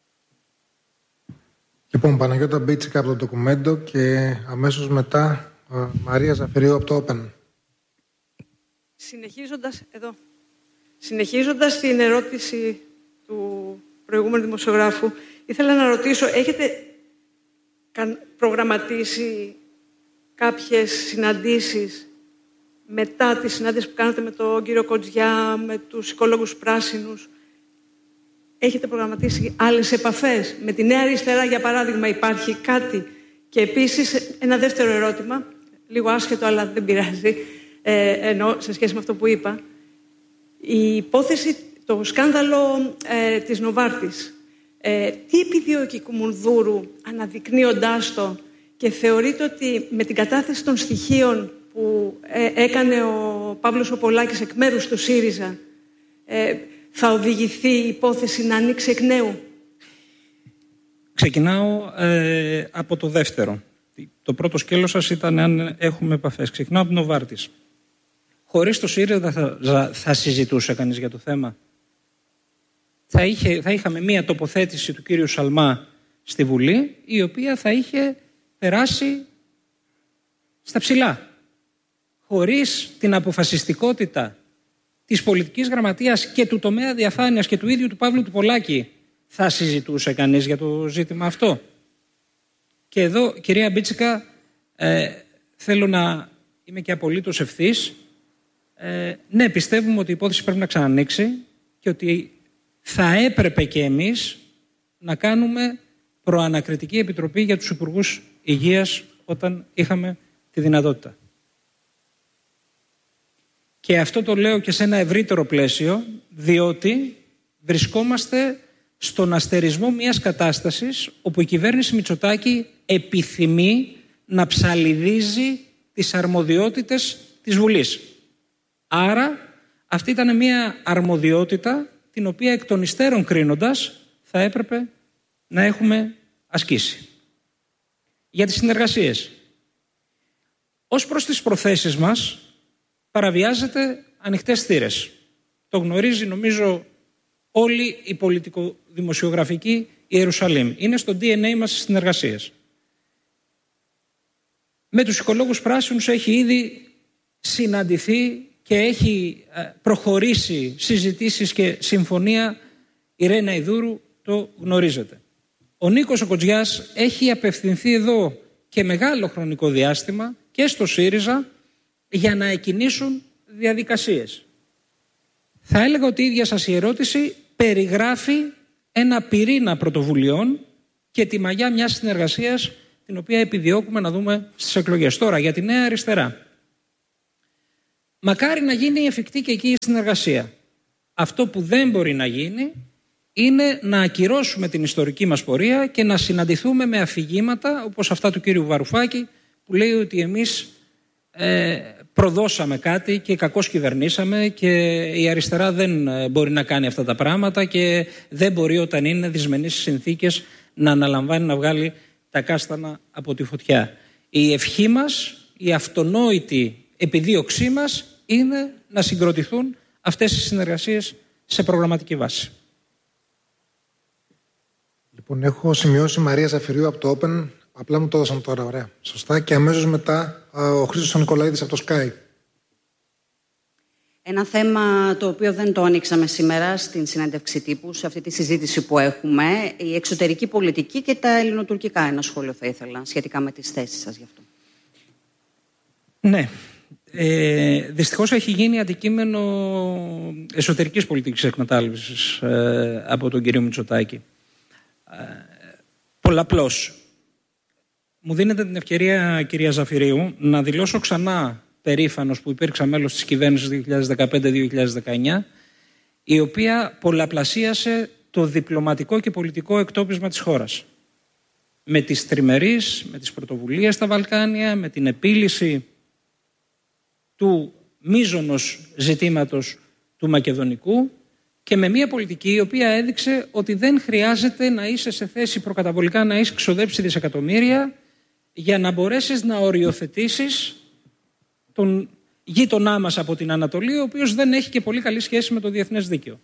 Speaker 2: Λοιπόν, Παναγιώτα Μπίτσικα από το ντοκουμέντο και αμέσως μετά Μαρία Ζαφυρίου από το Open.
Speaker 10: Συνεχίζοντας, εδώ, συνεχίζοντας την ερώτηση του προηγούμενου δημοσιογράφου, ήθελα να ρωτήσω, έχετε προγραμματίσει κάποιες συναντήσεις μετά τη συνάντηση που κάνατε με τον κύριο Κοτζιά, με τους οικολόγους πράσινους? Έχετε προγραμματίσει άλλες επαφές? Με τη Νέα Αριστερά, για παράδειγμα, υπάρχει κάτι? Και επίσης, ένα δεύτερο ερώτημα, λίγο άσχετο αλλά δεν πειράζει, ε, ενώ σε σχέση με αυτό που είπα. Η υπόθεση, το σκάνδαλο ε, της Νοβάρτης, ε, τι επιδιώκει η Κουμουνδούρου αναδεικνύοντάς το, και θεωρείτε ότι με την κατάθεση των στοιχείων που ε, έκανε ο Παύλος Οπολάκης εκ μέρους του ΣΥΡΙΖΑ, ε, θα οδηγηθεί η υπόθεση να ανοίξει εκ νέου?
Speaker 3: Ξεκινάω ε, από το δεύτερο. Το πρώτο σκέλος σας ήταν αν έχουμε επαφές. Ξεκινάω από την Νοβάρτης. Χωρίς το ΣΥΡΙΖΑ θα, θα συζητούσε κανείς για το θέμα? Θα, είχε, θα είχαμε μία τοποθέτηση του κύριου Σαλμά στη Βουλή, η οποία θα είχε περάσει στα ψηλά. Χωρίς την αποφασιστικότητα της πολιτικής γραμματείας και του τομέα διαφάνειας και του ίδιου του Παύλου του Πολάκη, θα συζητούσε κανείς για το ζήτημα αυτό? Και εδώ, κυρία Μπίτσικα, ε, θέλω να είμαι και απολύτως ευθύς. Ε, ναι, πιστεύουμε ότι η υπόθεση πρέπει να ξανανοίξει και ότι θα έπρεπε και εμείς να κάνουμε προανακριτική επιτροπή για τους υπουργούς υγείας όταν είχαμε τη δυνατότητα. Και αυτό το λέω και σε ένα ευρύτερο πλαίσιο, διότι βρισκόμαστε στον αστερισμό μιας κατάστασης όπου η κυβέρνηση Μητσοτάκη επιθυμεί να ψαλιδίζει τις αρμοδιότητες της Βουλής. Άρα αυτή ήταν μια αρμοδιότητα την οποία εκ των υστέρων κρίνοντας θα έπρεπε να έχουμε ασκήσει. Για τις συνεργασίες. Ως προς τις προθέσεις μας παραβιάζεται ανοιχτές θύρες. Το γνωρίζει νομίζω όλη η πολιτικοδημοσιογραφική Ιερουσαλήμ. Είναι στο ντι εν έι μας στις συνεργασίες. Με τους οικολόγους πράσινους έχει ήδη συναντηθεί και έχει προχωρήσει συζητήσεις και συμφωνία η Ρένα Ιδούρου, το γνωρίζετε. Ο Νίκος ο Κοτζιάς έχει απευθυνθεί εδώ και μεγάλο χρονικό διάστημα και στο ΣΥΡΙΖΑ για να εκκινήσουν διαδικασίες. Θα έλεγα ότι η ίδια σας η ερώτηση περιγράφει ένα πυρήνα πρωτοβουλειών και τη μαγιά μιας συνεργασίας την οποία επιδιώκουμε να δούμε στις εκλογές. Τώρα για τη Νέα Αριστερά. Μακάρι να γίνει εφικτή και εκεί η συνεργασία. Αυτό που δεν μπορεί να γίνει είναι να ακυρώσουμε την ιστορική μας πορεία και να συναντηθούμε με αφηγήματα όπως αυτά του κύριου Βαρουφάκη που λέει ότι εμείς ε, προδώσαμε κάτι και κακώς κυβερνήσαμε και η αριστερά δεν μπορεί να κάνει αυτά τα πράγματα και δεν μπορεί όταν είναι δυσμενείς συνθήκες να αναλαμβάνει να βγάλει τα κάστανα από τη φωτιά. Η ευχή μας, η αυτονόητη επιδίωξή μας είναι να συγκροτηθούν αυτές οι συνεργασίες σε προγραμματική βάση.
Speaker 2: Λοιπόν, έχω σημειώσει Μαρία Ζαφυρίου από το Open. Απλά μου το έδωσαν τώρα, ωραία. Σωστά. Και αμέσως μετά ο Χρήστος Νικολαίδης από το Sky.
Speaker 11: Ένα θέμα το οποίο δεν το ανοίξαμε σήμερα στην συνέντευξη τύπου, σε αυτή τη συζήτηση που έχουμε, η εξωτερική πολιτική και τα ελληνοτουρκικά. Ένα σχόλιο θα ήθελα σχετικά με τις θέσεις σας γι' αυτό.
Speaker 3: Ναι. Ε, δυστυχώς έχει γίνει αντικείμενο εσωτερικής πολιτικής εκμετάλλευσης ε, από τον κύριο Μητσοτάκη. πολλαπλώς. Μου δίνετε την ευκαιρία, κυρία Ζαφυρίου, να δηλώσω ξανά περήφανος που υπήρξα μέλος της κυβέρνησης δύο χιλιάδες δεκαπέντε με δύο χιλιάδες δεκαεννιά, η οποία πολλαπλασίασε το διπλωματικό και πολιτικό εκτόπισμα της χώρας. Με τις τριμερείς, με τις πρωτοβουλίες στα Βαλκάνια, με την επίλυση του μείζωνος ζητήματος του Μακεδονικού και με μια πολιτική η οποία έδειξε ότι δεν χρειάζεται να είσαι σε θέση προκαταβολικά να είσαι ξοδέψει δισεκατομμύρια για να μπορέσεις να οριοθετήσεις τον γείτονά μας από την Ανατολή, ο οποίος δεν έχει και πολύ καλή σχέση με το διεθνές δίκαιο.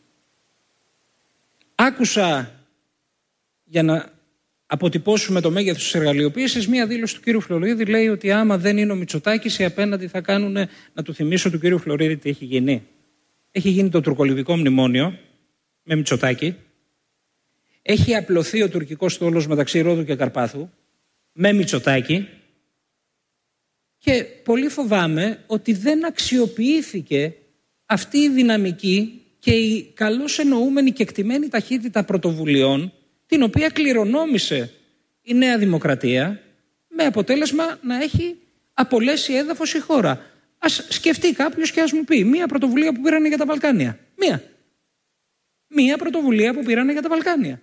Speaker 3: Άκουσα, για να αποτυπώσουμε το μέγεθος της εργαλειοποίησης, μία δήλωση του κύριου Φλωρίδη. Λέει ότι άμα δεν είναι ο Μητσοτάκης, οι απέναντι θα κάνουν, να του θυμίσω του κύριου Φλωρίδη τι έχει γίνει. Έχει γίνει το τουρκολιβικό μνημόνιο με Μητσοτάκη. Έχει απλωθεί ο τουρκικός στόλος μεταξύ Ρόδου και Καρπάθου με Μητσοτάκη. Και πολύ φοβάμαι ότι δεν αξιοποιήθηκε αυτή η δυναμική και η καλώς εννοούμενη και εκτιμένη ταχύτητα πρωτοβουλειών, την οποία κληρονόμησε η Νέα Δημοκρατία, με αποτέλεσμα να έχει απολέσει έδαφος η χώρα. Ας σκεφτεί κάποιος και ας μου πει μία πρωτοβουλία που πήρανε για τα Βαλκάνια. Μία. Μία πρωτοβουλία που πήρανε για τα Βαλκάνια.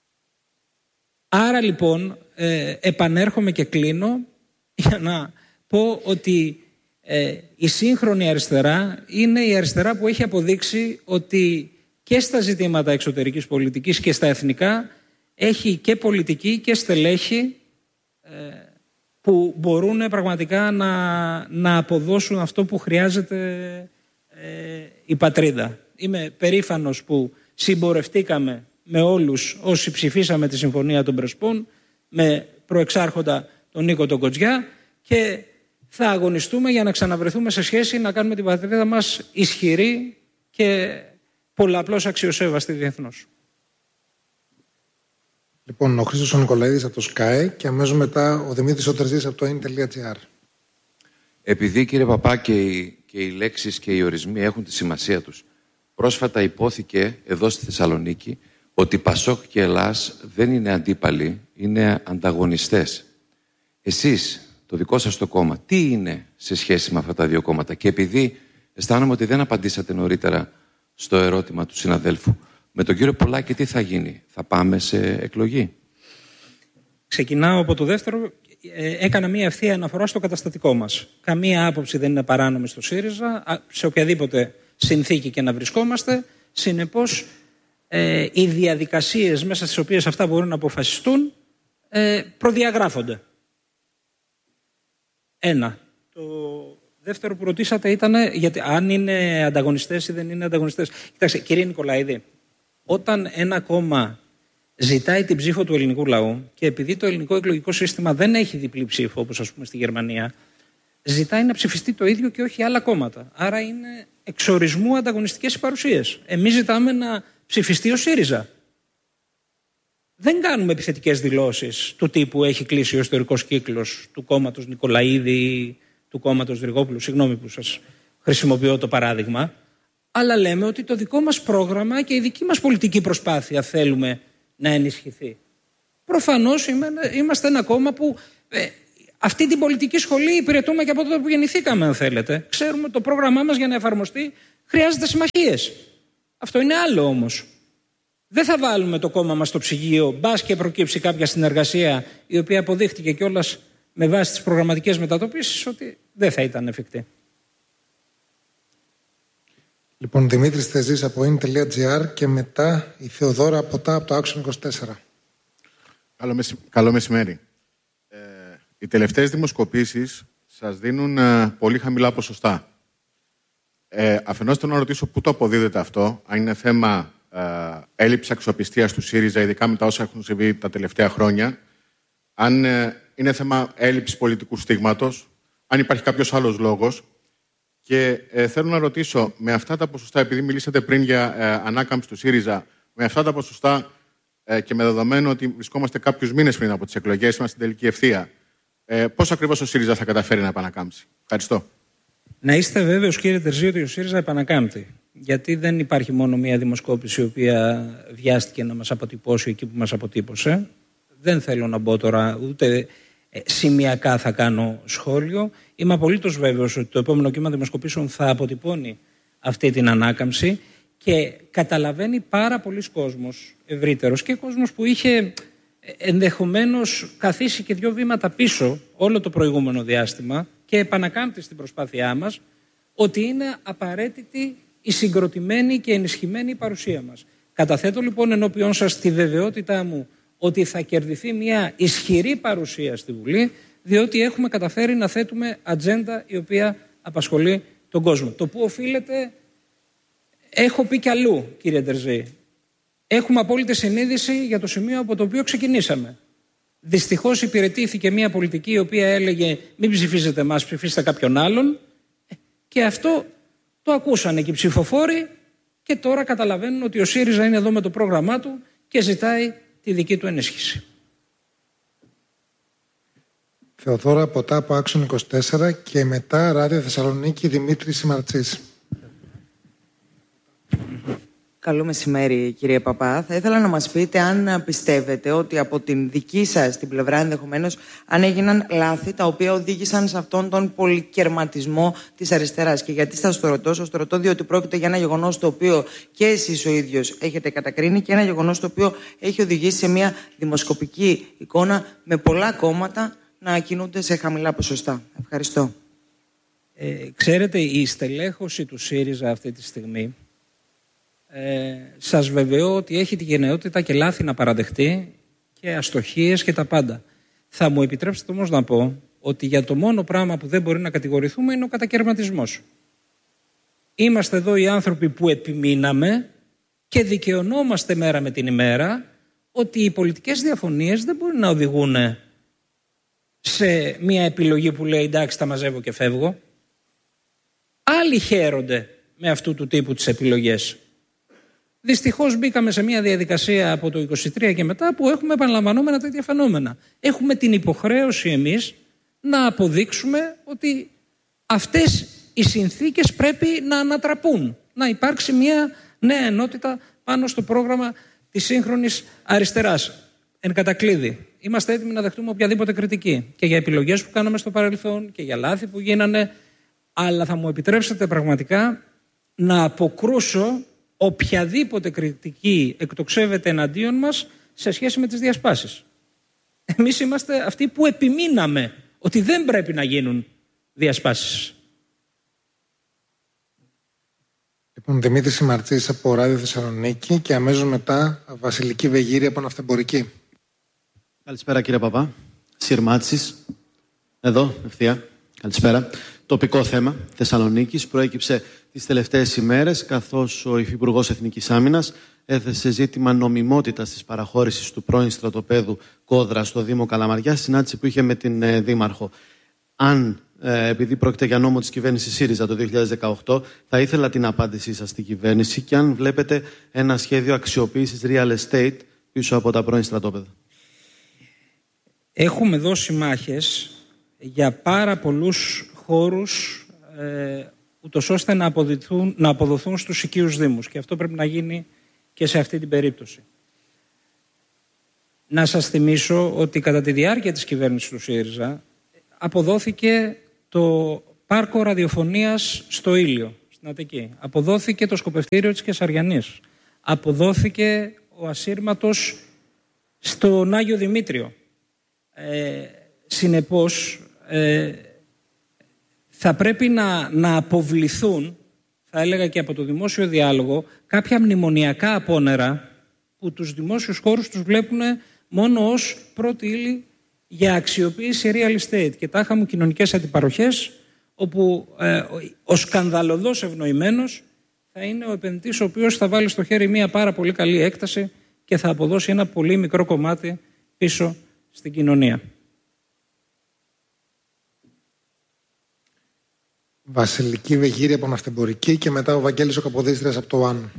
Speaker 3: Άρα λοιπόν ε, επανέρχομαι και κλείνω για να πω ότι ε, η σύγχρονη αριστερά είναι η αριστερά που έχει αποδείξει ότι και στα ζητήματα εξωτερικής πολιτικής και στα εθνικά έχει και πολιτική και στελέχη ε, που μπορούν πραγματικά να, να αποδώσουν αυτό που χρειάζεται ε, η πατρίδα. Είμαι περήφανος που συμπορευτήκαμε με όλους όσοι ψηφίσαμε τη Συμφωνία των Πρεσπών, με προεξάρχοντα τον Νίκο τον Κοτζιά, και θα αγωνιστούμε για να ξαναβρεθούμε σε σχέση να κάνουμε την πατρίδα μας ισχυρή και πολλαπλώς αξιοσέβαστη διεθνώς.
Speaker 2: Λοιπόν, ο Χρήστος ο Νικολαίδης από το ΣΚΑΕ και αμέσως μετά ο Δημήτρης ο Τερζής από το έιν τελεία τζι άρ.
Speaker 12: Επειδή, κύριε Παπά, και οι, και οι λέξεις και οι ορισμοί έχουν τη σημασία τους, πρόσφατα υπόθηκε εδώ στη Θεσσαλονίκη ότι Πασόκ και Ελλάς δεν είναι αντίπαλοι, είναι ανταγωνιστές. Εσείς, το δικό σας το κόμμα, τι είναι σε σχέση με αυτά τα δύο κόμματα? Και επειδή αισθάνομαι ότι δεν απαντήσατε νωρίτερα στο ερώτημα του συναδέλφου, με τον κύριο Πολάκη τι θα γίνει? Θα πάμε σε εκλογή?
Speaker 3: Ξεκινάω από το δεύτερο. Ε, έκανα μία ευθεία αναφορά στο καταστατικό μας. Καμία άποψη δεν είναι παράνομη στο ΣΥΡΙΖΑ, σε οποιαδήποτε συνθήκη και να βρισκόμαστε. Συνεπώς, ε, οι διαδικασίες μέσα στις οποίες αυτά μπορούν να αποφασιστούν ε, προδιαγράφονται. Ένα. Το δεύτερο που ρωτήσατε ήταν γιατί, αν είναι ανταγωνιστές ή δεν είναι ανταγωνιστές. Κοιτάξτε, κύριε Νικολαίδη, όταν ένα κόμμα ζητάει την ψήφο του ελληνικού λαού και επειδή το ελληνικό εκλογικό σύστημα δεν έχει διπλή ψήφο, όπως ας πούμε στη Γερμανία, ζητάει να ψηφιστεί το ίδιο και όχι άλλα κόμματα. Άρα είναι εξορισμού ανταγωνιστικές οι παρουσίες. Εμείς ζητάμε να ψηφιστεί ο ΣΥΡΙΖΑ. Δεν κάνουμε επιθετικές δηλώσεις του τύπου έχει κλείσει ο ιστορικός κύκλος του κόμματος Νικολαίδη ή του κόμματος Δρυγόπουλου. Συγγνώμη που σας χρησιμοποιώ το παράδειγμα. Αλλά λέμε ότι το δικό μας πρόγραμμα και η δική μας πολιτική προσπάθεια θέλουμε να ενισχυθεί. Προφανώς είμαστε ένα κόμμα που ε, αυτή την πολιτική σχολή υπηρετούμε και από τότε που γεννηθήκαμε, αν θέλετε. Ξέρουμε το πρόγραμμά μας για να εφαρμοστεί χρειάζεται συμμαχίες. Αυτό είναι άλλο όμως. Δεν θα βάλουμε το κόμμα μας στο ψυγείο, μπας και προκύψει κάποια συνεργασία η οποία αποδείχτηκε κιόλας με βάση τις προγραμματικές μετατοπίσεις ότι δεν θα ήταν εφικτή.
Speaker 2: Λοιπόν, Δημήτρης Θεζής από έιν τελεία τζι άρ και μετά η Θεοδόρα Ποτά από το Άξον είκοσι τέσσερα.
Speaker 13: Καλό, μεση... Καλό μεσημέρι. Ε, οι τελευταίες δημοσκοπήσεις σας δίνουν ε, πολύ χαμηλά ποσοστά. Ε, αφενός θέλω να ρωτήσω πού το αποδίδεται αυτό, αν είναι θέμα ε, έλλειψη αξιοπιστίας του ΣΥΡΙΖΑ, ειδικά με τα όσα έχουν συμβεί τα τελευταία χρόνια, αν ε, είναι θέμα έλλειψη πολιτικού στίγματος, αν υπάρχει κάποιος άλλος λόγος. Και ε, θέλω να ρωτήσω, με αυτά τα ποσοστά, επειδή μιλήσατε πριν για ε, ανάκαμψη του ΣΥΡΙΖΑ, με αυτά τα ποσοστά ε, και με δεδομένο ότι βρισκόμαστε κάποιους μήνες πριν από τις εκλογές, είμαστε στην τελική ευθεία, ε, πώς ακριβώς ο ΣΥΡΙΖΑ θα καταφέρει να επανακάμψει? Ευχαριστώ.
Speaker 3: Να είστε βέβαιος, κύριε Τερζή, ότι ο ΣΥΡΙΖΑ επανακάμπτει. γιατί δεν υπάρχει μόνο μία δημοσκόπηση η οποία βιάστηκε να μας αποτυπώσει εκεί που μας αποτύπωσε. Δεν θέλω να μπω τώρα, ούτε σημειακά θα κάνω σχόλιο. Είμαι απολύτως βέβαιος ότι το επόμενο κύμα δημοσκοπήσεων θα αποτυπώνει αυτή την ανάκαμψη και καταλαβαίνει πάρα πολλοί κόσμος ευρύτερος και κόσμος που είχε ενδεχομένως καθίσει και δύο βήματα πίσω όλο το προηγούμενο διάστημα και επανακάμπτει στην προσπάθειά μας ότι είναι απαραίτητη η συγκροτημένη και ενισχυμένη παρουσία μας. Καταθέτω λοιπόν ενώπιόν σας τη βεβαιότητά μου ότι θα κερδιθεί μια ισχυρή παρουσία στη Βουλή, διότι έχουμε καταφέρει να θέτουμε ατζέντα η οποία απασχολεί τον κόσμο. Το που οφείλεται, έχω πει κι αλλού, κύριε Ντερζή. Έχουμε απόλυτη συνείδηση για το σημείο από το οποίο ξεκινήσαμε. Δυστυχώς υπηρετήθηκε μια πολιτική η οποία έλεγε μην ψηφίζετε εμάς, ψηφίστε κάποιον άλλον, και αυτό το ακούσανε και οι ψηφοφόροι και τώρα καταλαβαίνουν ότι ο ΣΥΡΙΖΑ είναι εδώ με το πρόγραμμά του και ζητάει τη δική του ενίσχυση.
Speaker 2: Θεοδόρα Ποτά από Άξον είκοσι τέσσερα και μετά Ράδιο Θεσσαλονίκη, Δημήτρη Σιμαρτσής.
Speaker 14: Καλό μεσημέρι, κύριε Παπά. Θα ήθελα να μας πείτε αν πιστεύετε ότι από την δική σας την πλευρά ενδεχομένως αν έγιναν λάθη τα οποία οδήγησαν σε αυτόν τον πολυκερματισμό της αριστεράς. Και γιατί σας το ρωτώ, σας το ρωτώ διότι πρόκειται για ένα γεγονός το οποίο και εσείς ο ίδιος έχετε κατακρίνει και ένα γεγονός το οποίο έχει οδηγήσει σε μια δημοσκοπική εικόνα με πολλά κόμματα να κινούνται σε χαμηλά ποσοστά. Ευχαριστώ.
Speaker 3: Ε, ξέρετε, η στελέχωση του ΣΥΡΙΖΑ αυτή τη στιγμή Ε, σας βεβαιώ ότι έχει τη γενναιότητα και λάθη να παραδεχτεί και αστοχίες και τα πάντα. Θα μου επιτρέψετε όμως να πω ότι για το μόνο πράγμα που δεν μπορεί να κατηγορηθούμε είναι ο κατακαιρματισμός. Είμαστε εδώ οι άνθρωποι που επιμείναμε και δικαιωνόμαστε μέρα με την ημέρα ότι οι πολιτικές διαφωνίες δεν μπορεί να οδηγούν σε μια επιλογή που λέει εντάξει τα μαζεύω και φεύγω. Άλλοι χαίρονται με αυτού του τύπου τις επιλογές. Δυστυχώς μπήκαμε σε μια διαδικασία από το είκοσι τρία και μετά που έχουμε επαναλαμβανόμενα τέτοια φαινόμενα. Έχουμε την υποχρέωση εμείς να αποδείξουμε ότι αυτές οι συνθήκες πρέπει να ανατραπούν. Να υπάρξει μια νέα ενότητα πάνω στο πρόγραμμα της σύγχρονης αριστεράς. Εν κατακλείδη, είμαστε έτοιμοι να δεχτούμε οποιαδήποτε κριτική και για επιλογές που κάναμε στο παρελθόν και για λάθη που γίνανε, αλλά θα μου επιτρέψετε πραγματικά να αποκρούσω οποιαδήποτε κριτική εκτοξεύεται εναντίον μας σε σχέση με τις διασπάσεις. Εμείς είμαστε αυτοί που επιμείναμε ότι δεν πρέπει να γίνουν διασπάσεις.
Speaker 2: Λοιπόν, Δημήτρη Σιμαρτσής από Ράδιο Θεσσαλονίκη και αμέσως μετά Βασιλική Βεγγύρη από Ναυτεμπορική.
Speaker 15: Καλησπέρα κύριε Παπά. Σιρμάτσης. Εδώ, ευθεία. Καλησπέρα. Τοπικό θέμα Θεσσαλονίκης προέκυψε τις τελευταίες ημέρες, καθώς ο Υφυπουργός Εθνικής Άμυνας έθεσε ζήτημα νομιμότητας της παραχώρησης του πρώην στρατοπέδου Κόδρα στο Δήμο Καλαμαριά, συνάντηση που είχε με την ε, Δήμαρχο. Αν, ε, επειδή πρόκειται για νόμο της κυβέρνησης ΣΥΡΙΖΑ το δύο χιλιάδες δεκαοκτώ, θα ήθελα την απάντησή σας στην κυβέρνηση και αν βλέπετε ένα σχέδιο αξιοποίησης real estate πίσω από τα πρώην στρατόπεδα.
Speaker 3: Έχουμε δώσει μάχες για πάρα πολλούς χώρους ε, ούτως ώστε να, να αποδοθούν στους οικείους δήμους και αυτό πρέπει να γίνει και σε αυτή την περίπτωση. Να σας θυμίσω ότι κατά τη διάρκεια της κυβέρνησης του ΣΥΡΙΖΑ αποδόθηκε το πάρκο ραδιοφωνίας στο Ήλιο, στην Αττική. Αποδόθηκε το σκοπευτήριο της Κεσαριανής. Αποδόθηκε ο ασύρματος στον Άγιο Δημήτριο. Ε, συνεπώς, ε, θα πρέπει να, να αποβληθούν, θα έλεγα και από το δημόσιο διάλογο, κάποια μνημονιακά απόνερα που τους δημόσιους χώρους τους βλέπουν μόνο ως πρώτη ύλη για αξιοποίηση real estate και τάχα μου κοινωνικές αντιπαροχές, όπου ε, ο σκανδαλωδός ευνοημένος θα είναι ο επενδυτής ο οποίος θα βάλει στο χέρι μια πάρα πολύ καλή έκταση και θα αποδώσει ένα πολύ μικρό κομμάτι πίσω στην κοινωνία.
Speaker 2: Βασιλική Βεγγύρη από Ναυτεμπορική και μετά ο Βαγγέλης ο Καποδίστριας από το ΟΑΝ.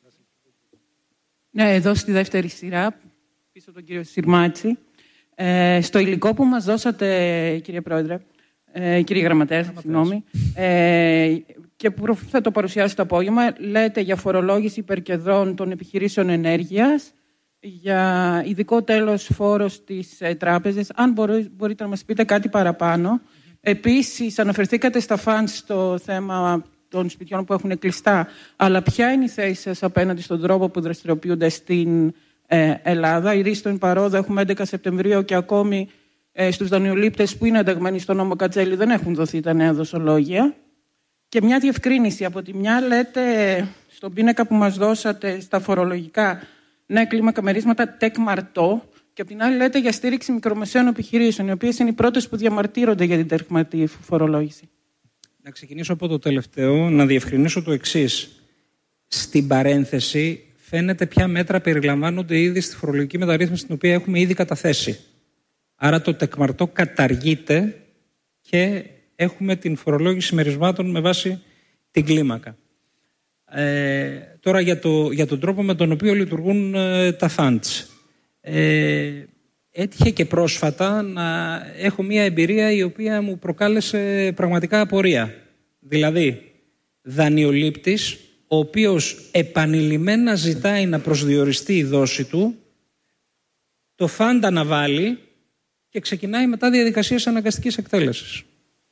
Speaker 16: Ναι, εδώ στη δεύτερη σειρά, πίσω από τον κύριο Σιρμάτση. Ε, στο υλικό που μας δώσατε, κύριε Πρόεδρε, ε, κύριε Γραμματέα, συγγνώμη, ε, και που θα το παρουσιάσει το απόγευμα, λέτε για φορολόγηση υπερκερδών των επιχειρήσεων ενέργειας, για ειδικό τέλος φόρος στις ε, τράπεζες. Αν μπορεί, μπορείτε να μας πείτε κάτι παραπάνω. Επίσης, αναφερθήκατε στα φαντς στο θέμα των σπιτιών που έχουν κλειστά, αλλά ποια είναι η θέση σας απέναντι στον τρόπο που δραστηριοποιούνται στην ε, Ελλάδα? Η Ρίστον Παρόδο έχουμε έντεκα Σεπτεμβρίου και ακόμη ε, στους δανειολήπτες που είναι ενταγμένοι στο νόμο Κατζέλη δεν έχουν δοθεί τα νέα δοσολόγια. Και μια διευκρίνηση. Από τη μια λέτε στον πίνακα που μας δώσατε στα φορολογικά νέα κλίμακα μερίσματα τεκμαρτό, και από την άλλη λέτε για στήριξη μικρομεσαίων επιχειρήσεων, οι οποίες είναι οι πρώτες που διαμαρτύρονται για την τεκμαρτή φορολόγηση.
Speaker 3: Να ξεκινήσω από το τελευταίο, να διευκρινίσω το εξής. Στην παρένθεση φαίνεται ποια μέτρα περιλαμβάνονται ήδη στη φορολογική μεταρρύθμιση την οποία έχουμε ήδη καταθέσει. Άρα το τεκμαρτό καταργείται και έχουμε την φορολόγηση μερισμάτων με βάση την κλίμακα. Ε, τώρα για, το, για τον τρόπο με τον οποίο λειτουργούν ε, τα funds. Ε, έτυχε και πρόσφατα να έχω μία εμπειρία η οποία μου προκάλεσε πραγματικά απορία. Δηλαδή, δανειολήπτης, ο οποίος επανειλημμένα ζητάει να προσδιοριστεί η δόση του, το fund αναβάλει και ξεκινάει μετά διαδικασίες αναγκαστικής εκτέλεσης.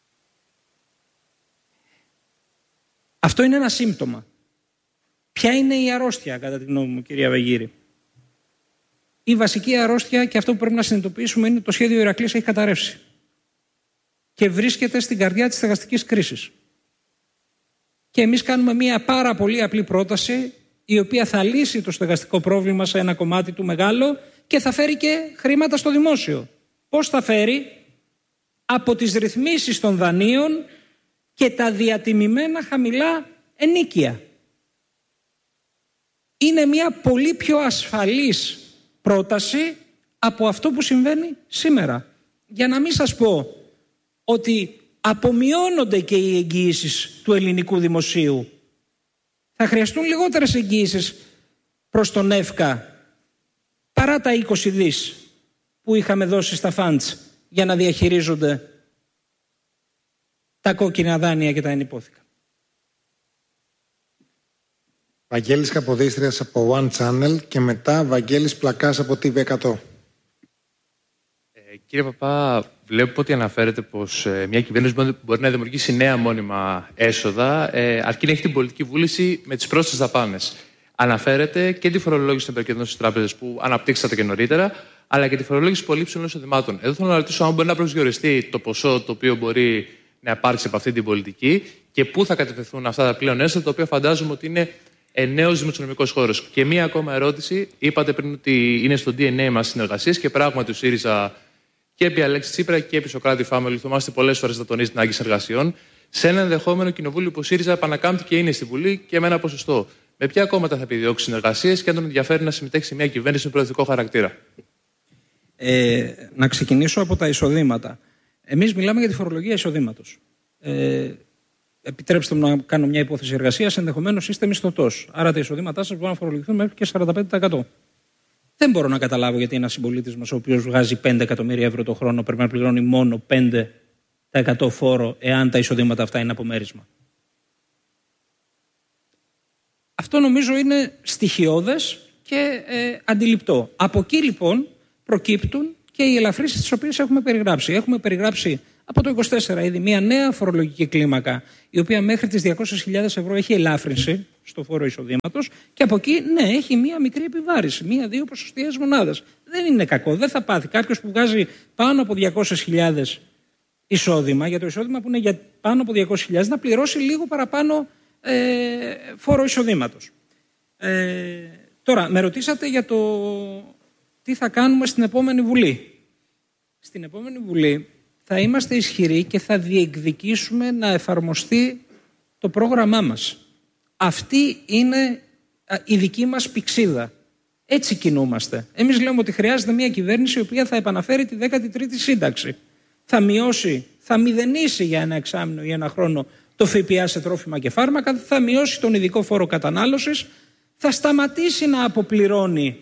Speaker 3: Αυτό είναι ένα σύμπτωμα. Ποια είναι η αρρώστια, κατά τη γνώμη μου, κυρία Βαγγύρη? Η βασική αρρώστια, και αυτό που πρέπει να συνειδητοποιήσουμε, είναι το σχέδιο Ηρακλής έχει καταρρεύσει και βρίσκεται στην καρδιά της στεγαστικής κρίσης. Και εμείς κάνουμε μια πάρα πολύ απλή πρόταση, η οποία θα λύσει το στεγαστικό πρόβλημα σε ένα κομμάτι του μεγάλο και θα φέρει και χρήματα στο δημόσιο. Πώς θα φέρει? Από τις ρυθμίσεις των δανείων και τα διατιμημένα χαμηλά ενίκια. Είναι μια πολύ πιο ασφαλής πρόταση από αυτό που συμβαίνει σήμερα. Για να μην σας πω ότι απομειώνονται και οι εγγυήσεις του ελληνικού δημοσίου. Θα χρειαστούν λιγότερες εγγυήσεις προς τον ΕΦΚΑ παρά τα είκοσι δις που είχαμε δώσει στα funds για να διαχειρίζονται τα κόκκινα δάνεια και τα ενυπόθηκα.
Speaker 2: Βαγγέλης Καποδίστριας από One Channel και μετά Βαγγέλης Πλακάς από τι βι εκατό.
Speaker 17: Ε, κύριε Παπά, βλέπω ότι αναφέρεται πως ε, μια κυβέρνηση μπορεί να δημιουργήσει νέα μόνιμα έσοδα, ε, αρκεί να έχει την πολιτική βούληση με τις πρόσθετες δαπάνες. Αναφέρεται και τη φορολόγηση των υπερκερδών στις τράπεζες που αναπτύξατε και νωρίτερα, αλλά και τη φορολόγηση πολύ ψηλών εισοδημάτων. Εδώ θέλω να ρωτήσω αν μπορεί να προσδιοριστεί το ποσό το οποίο μπορεί να υπάρξει από αυτή την πολιτική και πού θα κατευθυνθούν αυτά τα πλέον έσοδα, τα οποία φαντάζομαι ότι είναι νέος δημοσιονομικός χώρος. Και μία ακόμα ερώτηση. Είπατε πριν ότι είναι στο ντι εν έι μας συνεργασίες και πράγματι ο ΣΥΡΙΖΑ και επί Αλέξη Τσίπρα και επί Σωκράτη Φάμελη, θυμάστε πολλές φορές να τονίζει την ανάγκη συνεργασιών, σε ένα ενδεχόμενο κοινοβούλιο που ο ΣΥΡΙΖΑ επανακάμπτει και είναι στη Βουλή και με ένα ποσοστό. Με ποια κόμματα θα επιδιώξει συνεργασίες και αν τον ενδιαφέρει να συμμετέχει σε μια κυβέρνηση με προεδρικό χαρακτήρα?
Speaker 3: Ε, να ξεκινήσω από τα εισοδήματα. Εμείς μιλάμε για τη φορολογία εισοδήματος. Ε, Επιτρέψτε μου να κάνω μια υπόθεση εργασίας, ενδεχομένως είστε μισθωτός. Άρα τα εισοδήματά σας μπορούν να φορολογηθούν μέχρι και σαράντα πέντε τοις εκατό. Δεν μπορώ να καταλάβω γιατί ένας συμπολίτης μας, ο οποίος βγάζει πέντε εκατομμύρια ευρώ το χρόνο, πρέπει να πληρώνει μόνο πέντε τοις εκατό φόρο, εάν τα εισοδήματα αυτά είναι απομέρισμα. Αυτό νομίζω είναι στοιχειώδες και ε, αντιληπτό. Από εκεί λοιπόν προκύπτουν και οι ελαφρύσεις τις οποίες έχουμε περιγράψει. Έχουμε περιγράψει από το είκοσι τέσσερα ήδη μια νέα φορολογική κλίμακα, η οποία μέχρι τις διακόσιες χιλιάδες ευρώ έχει ελάφρυνση στο φόρο εισοδήματος και από εκεί, ναι, έχει μια μικρή επιβάρηση, μία-δύο ποσοστιαίες μονάδες. Δεν είναι κακό, δεν θα πάθει κάποιος που βγάζει πάνω από διακόσιες χιλιάδες εισόδημα, για το εισόδημα που είναι για πάνω από διακόσιες χιλιάδες, να πληρώσει λίγο παραπάνω ε, φόρο εισοδήματος. Ε, τώρα, με ρωτήσατε για το τι θα κάνουμε στην επόμενη Βουλή. Στην επόμενη Βουλή θα είμαστε ισχυροί και θα διεκδικήσουμε να εφαρμοστεί το πρόγραμμά μας. Αυτή είναι η δική μας πηξίδα. Έτσι κινούμαστε. Εμείς λέμε ότι χρειάζεται μια κυβέρνηση η οποία θα επαναφέρει τη δέκατη τρίτη σύνταξη. Θα μειώσει, θα μηδενίσει για ένα εξάμηνο ή ένα χρόνο το ΦΠΑ σε τρόφιμα και φάρμακα, θα μειώσει τον ειδικό φόρο κατανάλωσης, θα σταματήσει να αποπληρώνει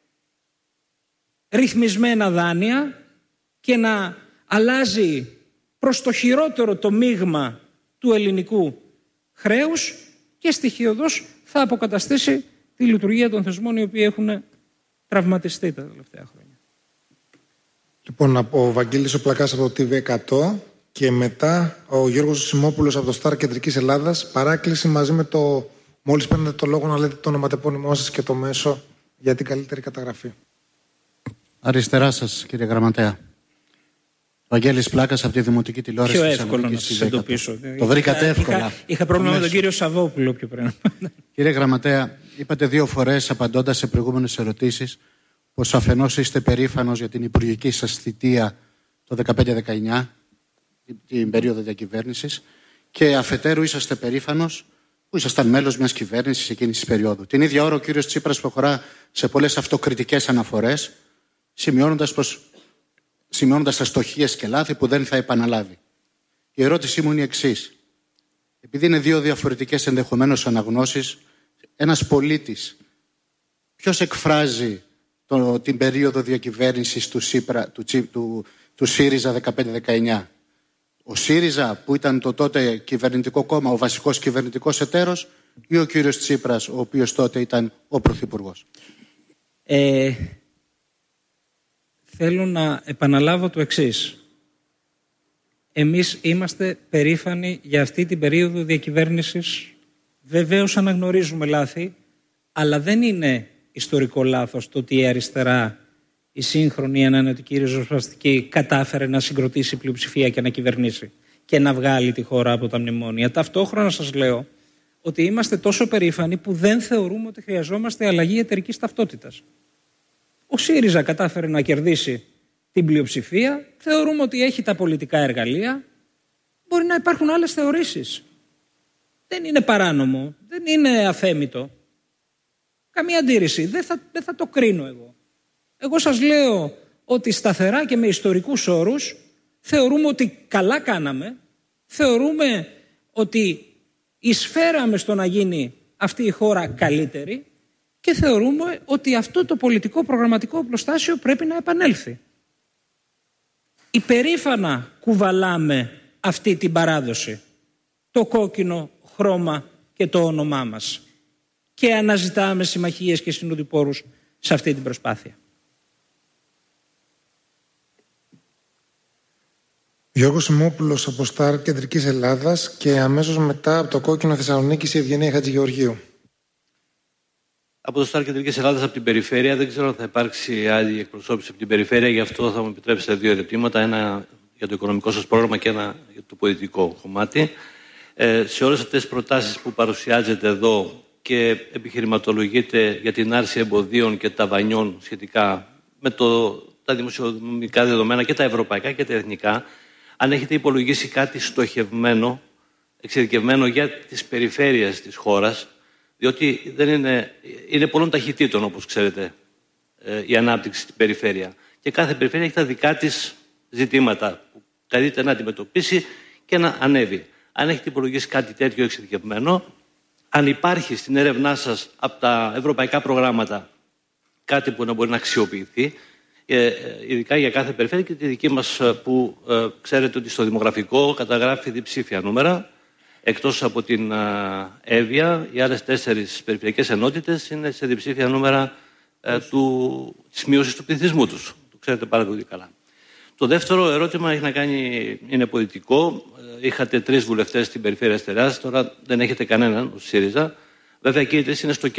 Speaker 3: ρυθμισμένα δάνεια και να αλλάζει προς το χειρότερο το μείγμα του ελληνικού χρέους και στοιχειοδός θα αποκαταστήσει τη λειτουργία των θεσμών οι οποίοι έχουν τραυματιστεί τα τελευταία χρόνια.
Speaker 2: Λοιπόν, ο Βαγγέλης ο Πλακάς από το τι βι εκατό και μετά ο Γιώργος Σιμόπουλος από το Σταρ Κεντρικής Ελλάδας. Παράκληση μαζί με το, μόλις παίρνετε το λόγο, να λέτε το ονοματεπώνυμό σας και το μέσο για την καλύτερη καταγραφή.
Speaker 18: Αριστερά σας, κύριε Γραμματέα. Βαγγέλης Πλάκας από τη Δημοτική Τηλεόραση.
Speaker 3: Πιο εύκολο να σας εντοπίσω.
Speaker 18: Το βρήκατε
Speaker 3: είχα,
Speaker 18: εύκολα.
Speaker 3: Είχα, είχα πρόβλημα με τον κύριο Σαββόπουλο πιο πριν.
Speaker 18: Κύριε Γραμματέα, είπατε δύο φορές απαντώντας σε προηγούμενες ερωτήσεις πως αφενός είστε περήφανος για την υπουργική σας θητεία το δεκαπέντε δεκαεννιά, την περίοδο διακυβέρνησης, και αφετέρου είσαστε περήφανος που ήσασταν μέλος μιας κυβέρνησης εκείνης της περίοδου. Την ίδια ώρα ο κύριος Τσίπρας προχωρά σε πολλές αυτοκριτικές αναφορές, σημειώνοντας πως σημειώνοντας αστοχίες και λάθη που δεν θα επαναλάβει. Η ερώτησή μου είναι η εξής. Επειδή είναι δύο διαφορετικές ενδεχομένως αναγνώσεις, ένας πολίτης ποιος εκφράζει το, την περίοδο διακυβέρνησης του, Σύπρα, του, του, του ΣΥΡΙΖΑ δεκαπέντε δεκαεννιά. Ο ΣΥΡΙΖΑ που ήταν το τότε κυβερνητικό κόμμα, ο βασικός κυβερνητικός εταίρος, ή ο κύριος Τσίπρας, ο οποίος τότε ήταν ο πρωθυπουργός?
Speaker 3: Ε... Θέλω να επαναλάβω το εξής. Εμείς είμαστε περήφανοι για αυτή την περίοδο διακυβέρνησης. Βεβαίως αναγνωρίζουμε λάθη, αλλά δεν είναι ιστορικό λάθος το ότι η αριστερά, η σύγχρονη, η ανανεωτική, ριζοσπαστική, κατάφερε να συγκροτήσει πλειοψηφία και να κυβερνήσει και να βγάλει τη χώρα από τα μνημόνια. Ταυτόχρονα σας λέω ότι είμαστε τόσο περήφανοι που δεν θεωρούμε ότι χρειαζόμαστε αλλαγή εταιρικής ταυτότητας. Ο ΣΥΡΙΖΑ κατάφερε να κερδίσει την πλειοψηφία. Θεωρούμε ότι έχει τα πολιτικά εργαλεία. Μπορεί να υπάρχουν άλλες θεωρήσεις. Δεν είναι παράνομο. Δεν είναι αθέμητο. Καμία αντίρρηση. Δεν θα, δεν θα το κρίνω εγώ. Εγώ σας λέω ότι σταθερά και με ιστορικούς όρους θεωρούμε ότι καλά κάναμε. Θεωρούμε ότι εισφέραμε στο να γίνει αυτή η χώρα καλύτερη. Και θεωρούμε ότι αυτό το πολιτικό προγραμματικό οπλοστάσιο πρέπει να επανέλθει. Υπερήφανα κουβαλάμε αυτή την παράδοση, το κόκκινο χρώμα και το όνομά μας, και αναζητάμε συμμαχίες και συνοδοιπόρους σε αυτή την προσπάθεια.
Speaker 2: Γιώργος Σιμόπουλος από Σταρ Κεντρικής Ελλάδας και αμέσως μετά από το κόκκινο Θεσσαλονίκης η Ευγενία Χατζηγεωργίου.
Speaker 19: Από το Σταρ Κεντρικής Ελλάδας, από την περιφέρεια. Δεν ξέρω αν θα υπάρξει άλλη εκπροσώπηση από την περιφέρεια, γι' αυτό θα μου επιτρέψετε δύο ερωτήματα. Ένα για το οικονομικό σας πρόγραμμα και ένα για το πολιτικό κομμάτι. Ε, σε όλες αυτές τις προτάσεις που παρουσιάζετε εδώ και επιχειρηματολογείτε για την άρση εμποδίων και ταβανιών σχετικά με το, τα δημοσιονομικά δεδομένα και τα ευρωπαϊκά και τα εθνικά, αν έχετε υπολογίσει κάτι στοχευμένο, εξειδικευμένο για τις περιφέρειες της χώρας, διότι δεν είναι, είναι πολλών ταχυτήτων, όπως ξέρετε, ε, η ανάπτυξη στην περιφέρεια. Και κάθε περιφέρεια έχει τα δικά της ζητήματα που καλείται να αντιμετωπίσει και να ανέβει. Αν έχετε υπολογίσει κάτι τέτοιο εξειδικευμένο, αν υπάρχει στην έρευνά σας από τα ευρωπαϊκά προγράμματα κάτι που να μπορεί να αξιοποιηθεί, ε, ειδικά για κάθε περιφέρεια, και τη δική μας που ε, ξέρετε ότι στο δημογραφικό καταγράφει διψήφια νούμερα. Εκτός από την Εύβοια, οι άλλες τέσσερις περιφερειακές ενότητες είναι σε διψήφια νούμερα ε, του, της μείωσης του πληθυσμού τους. Το ξέρετε πάρα πολύ καλά. Το δεύτερο ερώτημα έχει να κάνει, είναι πολιτικό. Είχατε τρεις βουλευτές στην περιφέρεια Αστεράς, τώρα δεν έχετε κανέναν, ο ΣΥΡΙΖΑ. Βέβαια και οι τρεις είναι στο